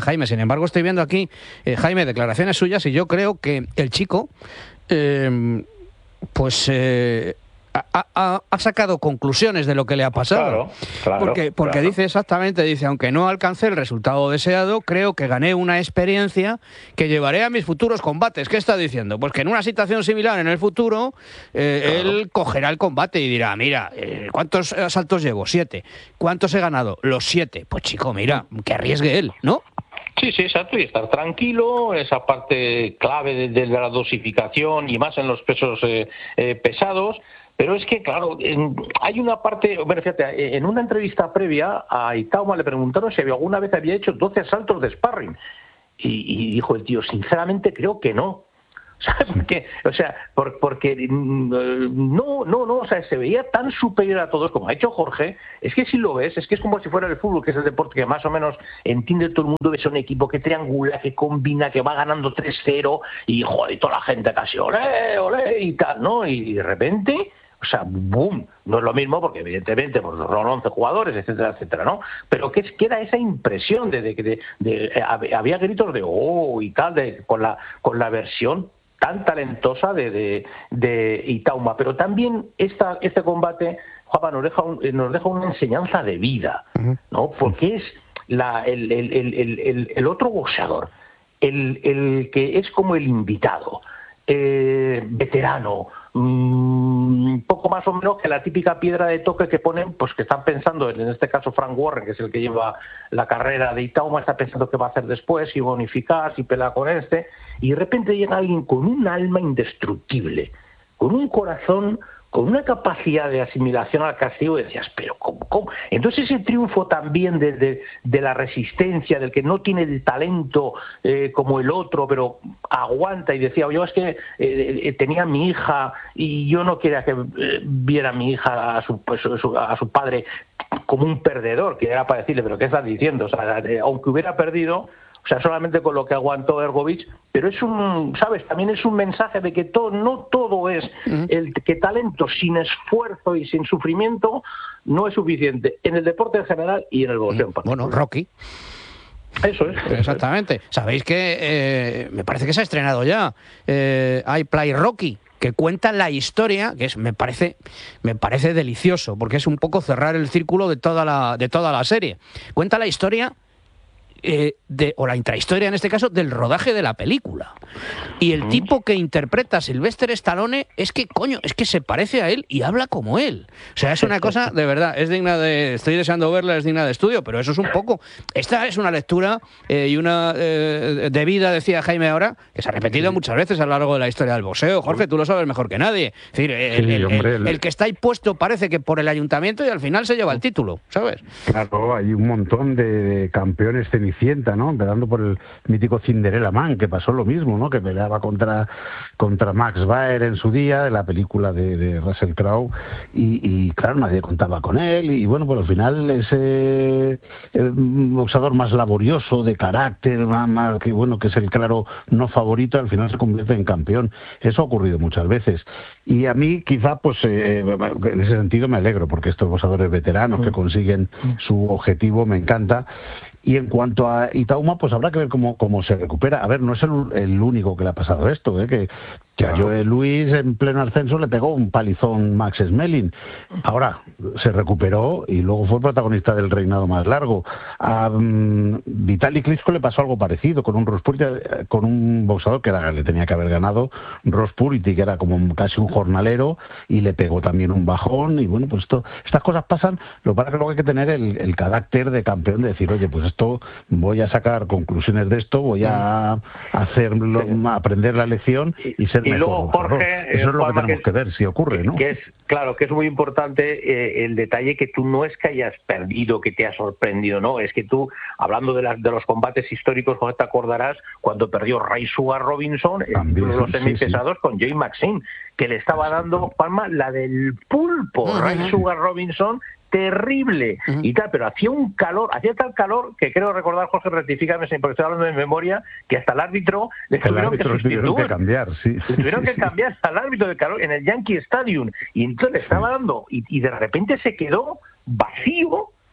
Jaime. Sin embargo, estoy viendo aquí, eh, Jaime, declaraciones suyas y yo creo que el chico, eh, pues... Eh, Ha, ha, ha sacado conclusiones de lo que le ha pasado. Claro, claro, porque porque claro. dice exactamente, dice, aunque no alcancé el resultado deseado, creo que gané una experiencia que llevaré a mis futuros combates. ¿Qué está diciendo? Pues que en una situación similar en el futuro, eh, claro. él cogerá el combate y dirá, mira, eh, ¿cuántos asaltos llevo? Siete. ¿Cuántos he ganado? Los siete. Pues chico, mira, que arriesgue él, ¿no? Sí, sí, exacto, y estar tranquilo, esa parte clave de, de la dosificación y más en los pesos eh, eh, pesados. Pero es que, claro, en, hay una parte... Bueno, fíjate, en una entrevista previa a Itauma le preguntaron si alguna vez había hecho doce asaltos de sparring. Y, y dijo el tío, sinceramente creo que no. ¿Sabes por qué? O sea, por, porque no, no, no, o sea, se veía tan superior a todos como ha hecho Jorge. Es que si lo ves, es que es como si fuera el fútbol, que es el deporte que más o menos entiende todo el mundo, ves un equipo que triangula, que combina, que va ganando tres cero y, joder, toda la gente casi olé, olé y tal, ¿no? Y de repente... O sea, boom, no es lo mismo porque evidentemente pues, son once jugadores, etcétera, etcétera, ¿no? Pero que queda esa impresión de que de, de, de, había gritos de oh y tal, de, con la con la versión tan talentosa de, de, de Itauma. Pero también esta, este combate, Juanma, nos deja, un, nos deja una enseñanza de vida, ¿no? Porque es la, el, el, el, el, el otro boxeador, el, el que es como el invitado, eh, veterano, un poco más o menos que la típica piedra de toque que ponen, pues que están pensando, en este caso Frank Warren, que es el que lleva la carrera de Itauma, está pensando qué va a hacer después, si bonificar, si pela con este, y de repente llega alguien con un alma indestructible, con un corazón, con una capacidad de asimilación al castigo, y decías, pero ¿cómo? cómo? Entonces ese triunfo también de, de, de la resistencia, del que no tiene el talento eh, como el otro, pero aguanta, y decía, yo es que eh, eh, tenía a mi hija y yo no quería que eh, viera a mi hija a su, pues, a su padre como un perdedor, que era para decirle, pero ¿qué estás diciendo? O sea, eh, aunque hubiera perdido, o sea, solamente con lo que aguantó Ergovich, pero es un, ¿sabes? También es un mensaje de que todo, no todo es el que talento sin esfuerzo y sin sufrimiento no es suficiente en el deporte en general y en el boxeo. Bueno, Rocky. Eso es. Exactamente. Sabéis que eh, me parece que se ha estrenado ya. Eh, hay Play Rocky, que cuenta la historia, que es me parece me parece delicioso, porque es un poco cerrar el círculo de toda la de toda la serie. Cuenta la historia Eh, de, o la intrahistoria en este caso del rodaje de la película, y el tipo que interpreta a Sylvester Stallone es que coño, es que se parece a él y habla como él, o sea, es una cosa de verdad, es digna de, estoy deseando verla, es digna de estudio, pero eso es un poco, esta es una lectura eh, y una eh, de vida, decía Jaime ahora, que se ha repetido muchas veces a lo largo de la historia del boxeo. Jorge, tú lo sabes mejor que nadie, es decir, el, sí, el, hombre, el, el... el que está ahí puesto parece que por el ayuntamiento y al final se lleva el título, ¿sabes? Claro, hay un montón de campeones cenicienta, ¿no? Empezando por el mítico Cinderella Man, que pasó lo mismo, ¿no? Que peleaba contra, contra Max Baer en su día, de la película de, de Russell Crowe, y, y claro, nadie contaba con él, y bueno, pues al final ese el boxeador más laborioso, de carácter, más, más que bueno, que es el claro no favorito, al final se convierte en campeón. Eso ha ocurrido muchas veces. Y a mí, quizá, pues eh, en ese sentido me alegro, porque estos boxeadores veteranos que consiguen su objetivo me encanta. Y en cuanto a Itauma, pues habrá que ver cómo, cómo se recupera. A ver, no es el, el único que le ha pasado esto, ¿eh? que, que a Joe Luis en pleno ascenso le pegó un palizón Max Schmeling. Ahora, se recuperó y luego fue protagonista del reinado más largo. A um, Vitaly Klitschko le pasó algo parecido, con un Rospurity, con un boxeador que era, le tenía que haber ganado, Rospurity, que era como casi un jornalero, y le pegó también un bajón. Y bueno, pues esto, estas cosas pasan. Lo que pasa es que luego hay que tener el, el carácter de campeón, de decir, oye, pues esto, voy a sacar conclusiones de esto, voy a hacerlo, a aprender la lección y ser y mejor. luego, Jorge, Eso eh, es lo que Juanma, tenemos que, que ver si ocurre, ¿no? Que es, claro, que es muy importante eh, el detalle que tú no es que hayas perdido, que te ha sorprendido, no, es que tú, hablando de, las, de los combates históricos, Jorge, te acordarás cuando perdió Ray Sugar Robinson en los semipesados sí, sí. con Joe Maxine, que le estaba dando, Palma, la del pulpo, uh-huh. Ray Sugar Robinson, terrible uh-huh. y tal, pero hacía un calor, hacía tal calor que creo recordar, Jorge, rectifícame porque estoy hablando de memoria, que hasta el árbitro le tuvieron que sustituir, tuvieron que cambiar, sí. le tuvieron que cambiar hasta el árbitro de calor en el Yankee Stadium, y entonces le estaba dando, y, y de repente se quedó vacío,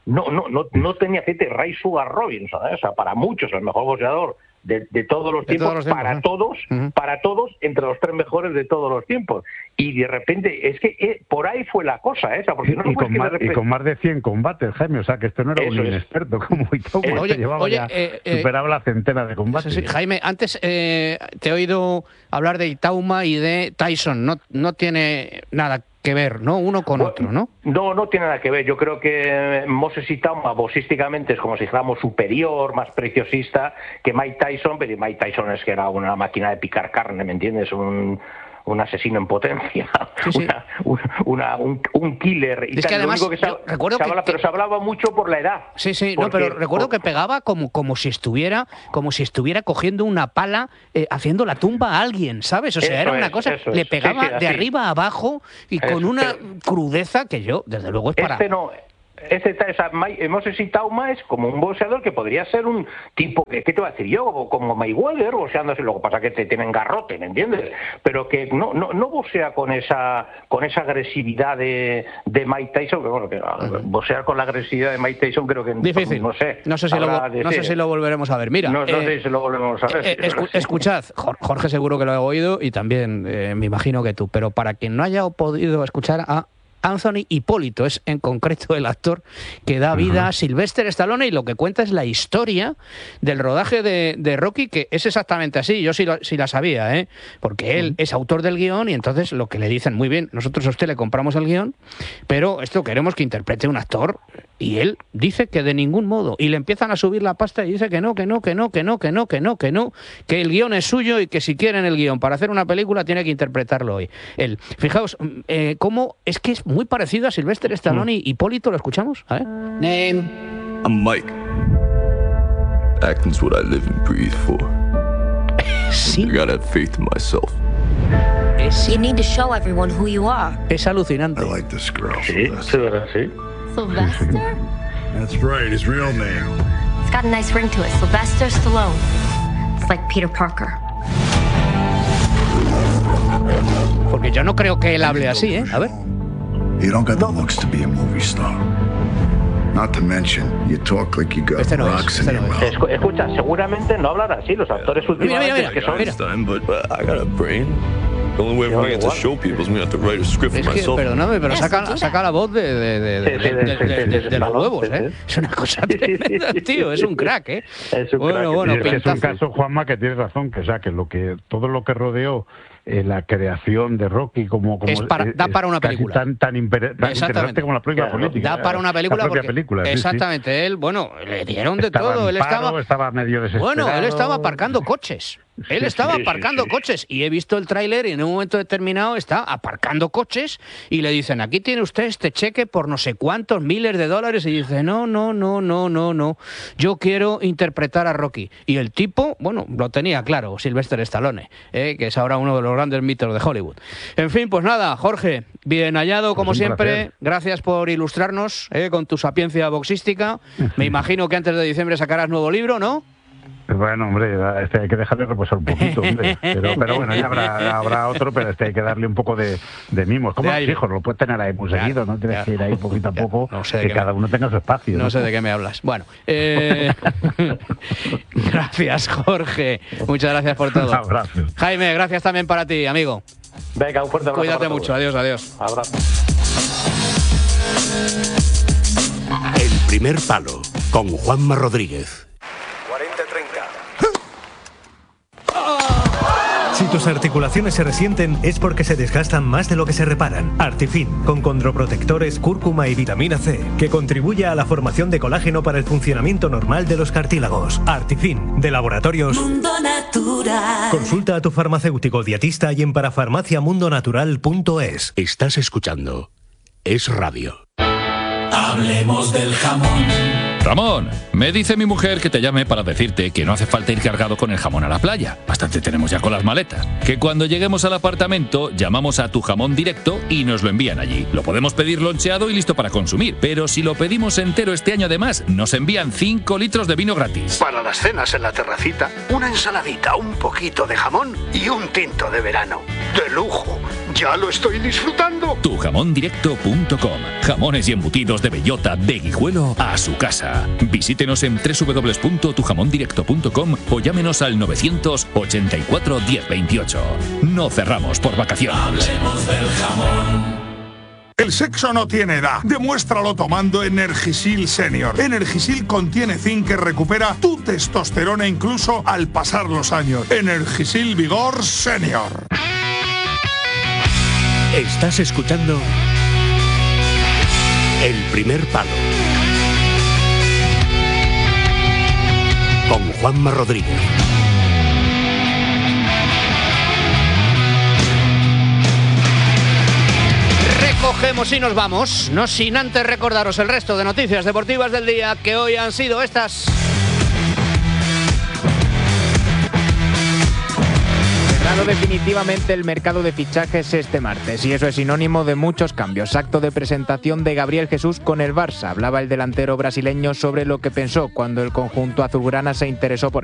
no, no, no, no tenía aceite. Ray Sugar Robinson, ¿eh? O sea, para muchos el mejor boxeador de, de todos los De tiempos, todos los tiempos, para ¿eh? todos, Ujú. para todos, entre los tres mejores de todos los tiempos. Y de repente, es que eh, por ahí fue la cosa esa, porque no y, fue con que de más, y repente... con más de cien combates, Jaime, o sea que esto no era Eso un es. inexperto como Itauma, Eh, oye, que llevaba oye, ya, eh, eh, superaba la centena de combates. Sí, sí. Jaime, antes eh, te he oído hablar de Itauma y de Tyson. No, no tiene nada que ver, ¿no? Uno con otro, ¿no? No, no tiene nada que ver. Yo creo que Moses Itauma boxísticamente es como si dijéramos superior, más preciosista que Mike Tyson, pero Mike Tyson es que era una máquina de picar carne, ¿me entiendes? Un, un asesino en potencia, Sí, sí. Una, un, una- un, un killer. Y Es tal. que Lo además, único que se, yo recuerdo se que- habla, pero se hablaba mucho por la edad. Sí, sí, no, Porque- pero recuerdo que pegaba como, como si estuviera, como si estuviera cogiendo una pala, eh, haciendo la tumba a alguien, ¿sabes? O sea, Eso era una es, cosa, eso le es. pegaba Sí, sí, de así. arriba a abajo y con Eso, una pero- crudeza que yo, desde luego, es para... Este no, este ta- esa, Mike- Moses Itauma es como un boxeador que podría ser un tipo, que- ¿qué te voy a decir yo? Como Mayweather boxeándose, luego pasa que te tienen garrote, ¿me entiendes? Pero que no no, no boxea con esa con esa agresividad de, de Mike Tyson, que bueno, que boxear con la agresividad de Mike Tyson creo que Difícil. no sé. No sé si, lo, habrá vo- de no sé ser. si lo volveremos a ver. Mira, No, no eh, sé si lo volvemos a ver. eh, sí, escu- sí. escuchad, Jor- Jorge seguro que lo he oído y también eh, me imagino que tú, pero para quien no haya podido escuchar a Anthony Hipólito, es en concreto el actor que da vida a Sylvester Stallone, y lo que cuenta es la historia del rodaje de, de Rocky, que es exactamente así. Yo sí, lo- sí la sabía, ¿eh? Porque él es autor del guión y entonces lo que le dicen, muy bien, nosotros a usted le compramos el guión, pero esto queremos que interprete un actor, y él dice que de ningún modo, y le empiezan a subir la pasta y dice que no, que no, que no, que no, que no, que no, que no, que el guión es suyo y que si quieren el guión para hacer una película tiene que interpretarlo hoy. Él, fijaos, mm, eh, cómo es que es muy parecido a Sylvester Stallone y Hipólito, ¿lo escuchamos? A ver. Name. I'm Mike. Acting's what I live and breathe for. Sí. I gotta have faith in myself. Es, You need to show everyone who you are. es alucinante. I like this girl. Sí, sí, verdad, sí. Sylvester? That's right, his real name. It's got a nice ring to it. Sylvester Stallone. It's like Peter Parker. Porque yo no creo que él hable así, ¿eh? A ver. You don't got the looks to be a movie star. Not to mention, you talk like you got Este no es, rocks este in your no es. mouth. Escu- Escucha, seguramente no hablan así los actores últimamente. mira, mira. que son- Einstein, but uh, I got a brain. The only way I'm gonna get to show people is I'm gonna have to write a script for Es que, myself. perdóname, pero saca, saca la voz de, de, de, de, Sí, sí, de- de- sí, sí, de- sí, de- sí, de los sí, huevos, sí, ¿eh? sí. Es una cosa tremenda, tío. Es un crack, ¿eh? Es un Bueno, crack, bueno, Y es, que es un pintazo. caso, Juanma, que tienes razón, que o sea que lo que todo lo que rodeó eh, la creación de Rocky como, como Es para- da para una casi película. tan tan, impere- tan Exactamente. interesante como la propia Claro, política. Da para una película la propia porque película, sí, sí. exactamente él, bueno, le dieron de Estaba todo, en él paro, estaba estaba medio desesperado. bueno, él estaba aparcando coches. Él Sí, estaba sí, sí, aparcando sí. coches y he visto el tráiler y en un momento determinado está aparcando coches y le dicen, aquí tiene usted este cheque por no sé cuántos miles de dólares, y dice, no, no, no, no, no, no, yo quiero interpretar a Rocky. Y el tipo, bueno, lo tenía claro, Sylvester Stallone, eh, que es ahora uno de los grandes mitos de Hollywood. En fin, pues nada, Jorge, bien hallado como Pues un siempre, placer. gracias por ilustrarnos eh, con tu sapiencia boxística. Me imagino que antes de diciembre sacarás nuevo libro, ¿no? Bueno, hombre, este hay que dejarle reposar un poquito, hombre. Pero, pero bueno, ya habrá, habrá otro, pero este hay que darle un poco de, de mimos. Como De los aire. hijos, lo puedes tener ahí muy Ya, seguido, no tienes ya. que ir ahí poquito a Ya, poco, no sé de que qué cada me- uno tenga su espacio. No sé de qué me hablas. Bueno, eh, gracias, Jorge. Muchas gracias por todo. Un abrazo. Jaime, gracias también para ti, amigo. Venga, un fuerte abrazo. Cuídate para todos. mucho. Adiós, adiós. Abrazo. El primer palo con Juanma Rodríguez. cuarenta treinta. Si tus articulaciones se resienten es porque se desgastan más de lo que se reparan. Artifin, con condroprotectores, cúrcuma y vitamina C, que contribuye a la formación de colágeno para el funcionamiento normal de los cartílagos. Artifin, de Laboratorios Mundo Natural. Consulta a tu farmacéutico dietista y en parafarmaciamundonatural punto es. Estás escuchando Es Radio. Hablemos del jamón. Ramón, me dice mi mujer que te llame para decirte que no hace falta ir cargado con el jamón a la playa. Bastante tenemos ya con las maletas. Que cuando lleguemos al apartamento llamamos a Tu Jamón Directo y nos lo envían allí. Lo podemos pedir loncheado y listo para consumir. Pero si lo pedimos entero este año además, nos envían cinco litros de vino gratis. Para las cenas en la terracita, una ensaladita, un poquito de jamón y un tinto de verano. ¡De lujo! Ya lo estoy disfrutando. tu jamón directo punto com. Jamones y embutidos de bellota de Guijuelo a su casa. Visítenos en doble u doble u doble u punto tu jamón directo punto com o llámenos al novecientos ochenta y cuatro diez veintiocho. No cerramos por vacaciones. Hablemos del jamón. El sexo no tiene edad. Demuéstralo tomando Energisil Senior. Energisil contiene zinc que recupera tu testosterona incluso al pasar los años. Energisil Vigor Senior. Estás escuchando El Primer Palo con Juanma Rodríguez. Recogemos y nos vamos, no sin antes recordaros el resto de noticias deportivas del día, que hoy han sido estas. Cerrado definitivamente el mercado de fichajes este martes, y eso es sinónimo de muchos cambios. Acto de presentación de Gabriel Jesús con el Barça. Hablaba el delantero brasileño sobre lo que pensó cuando el conjunto azulgrana se interesó por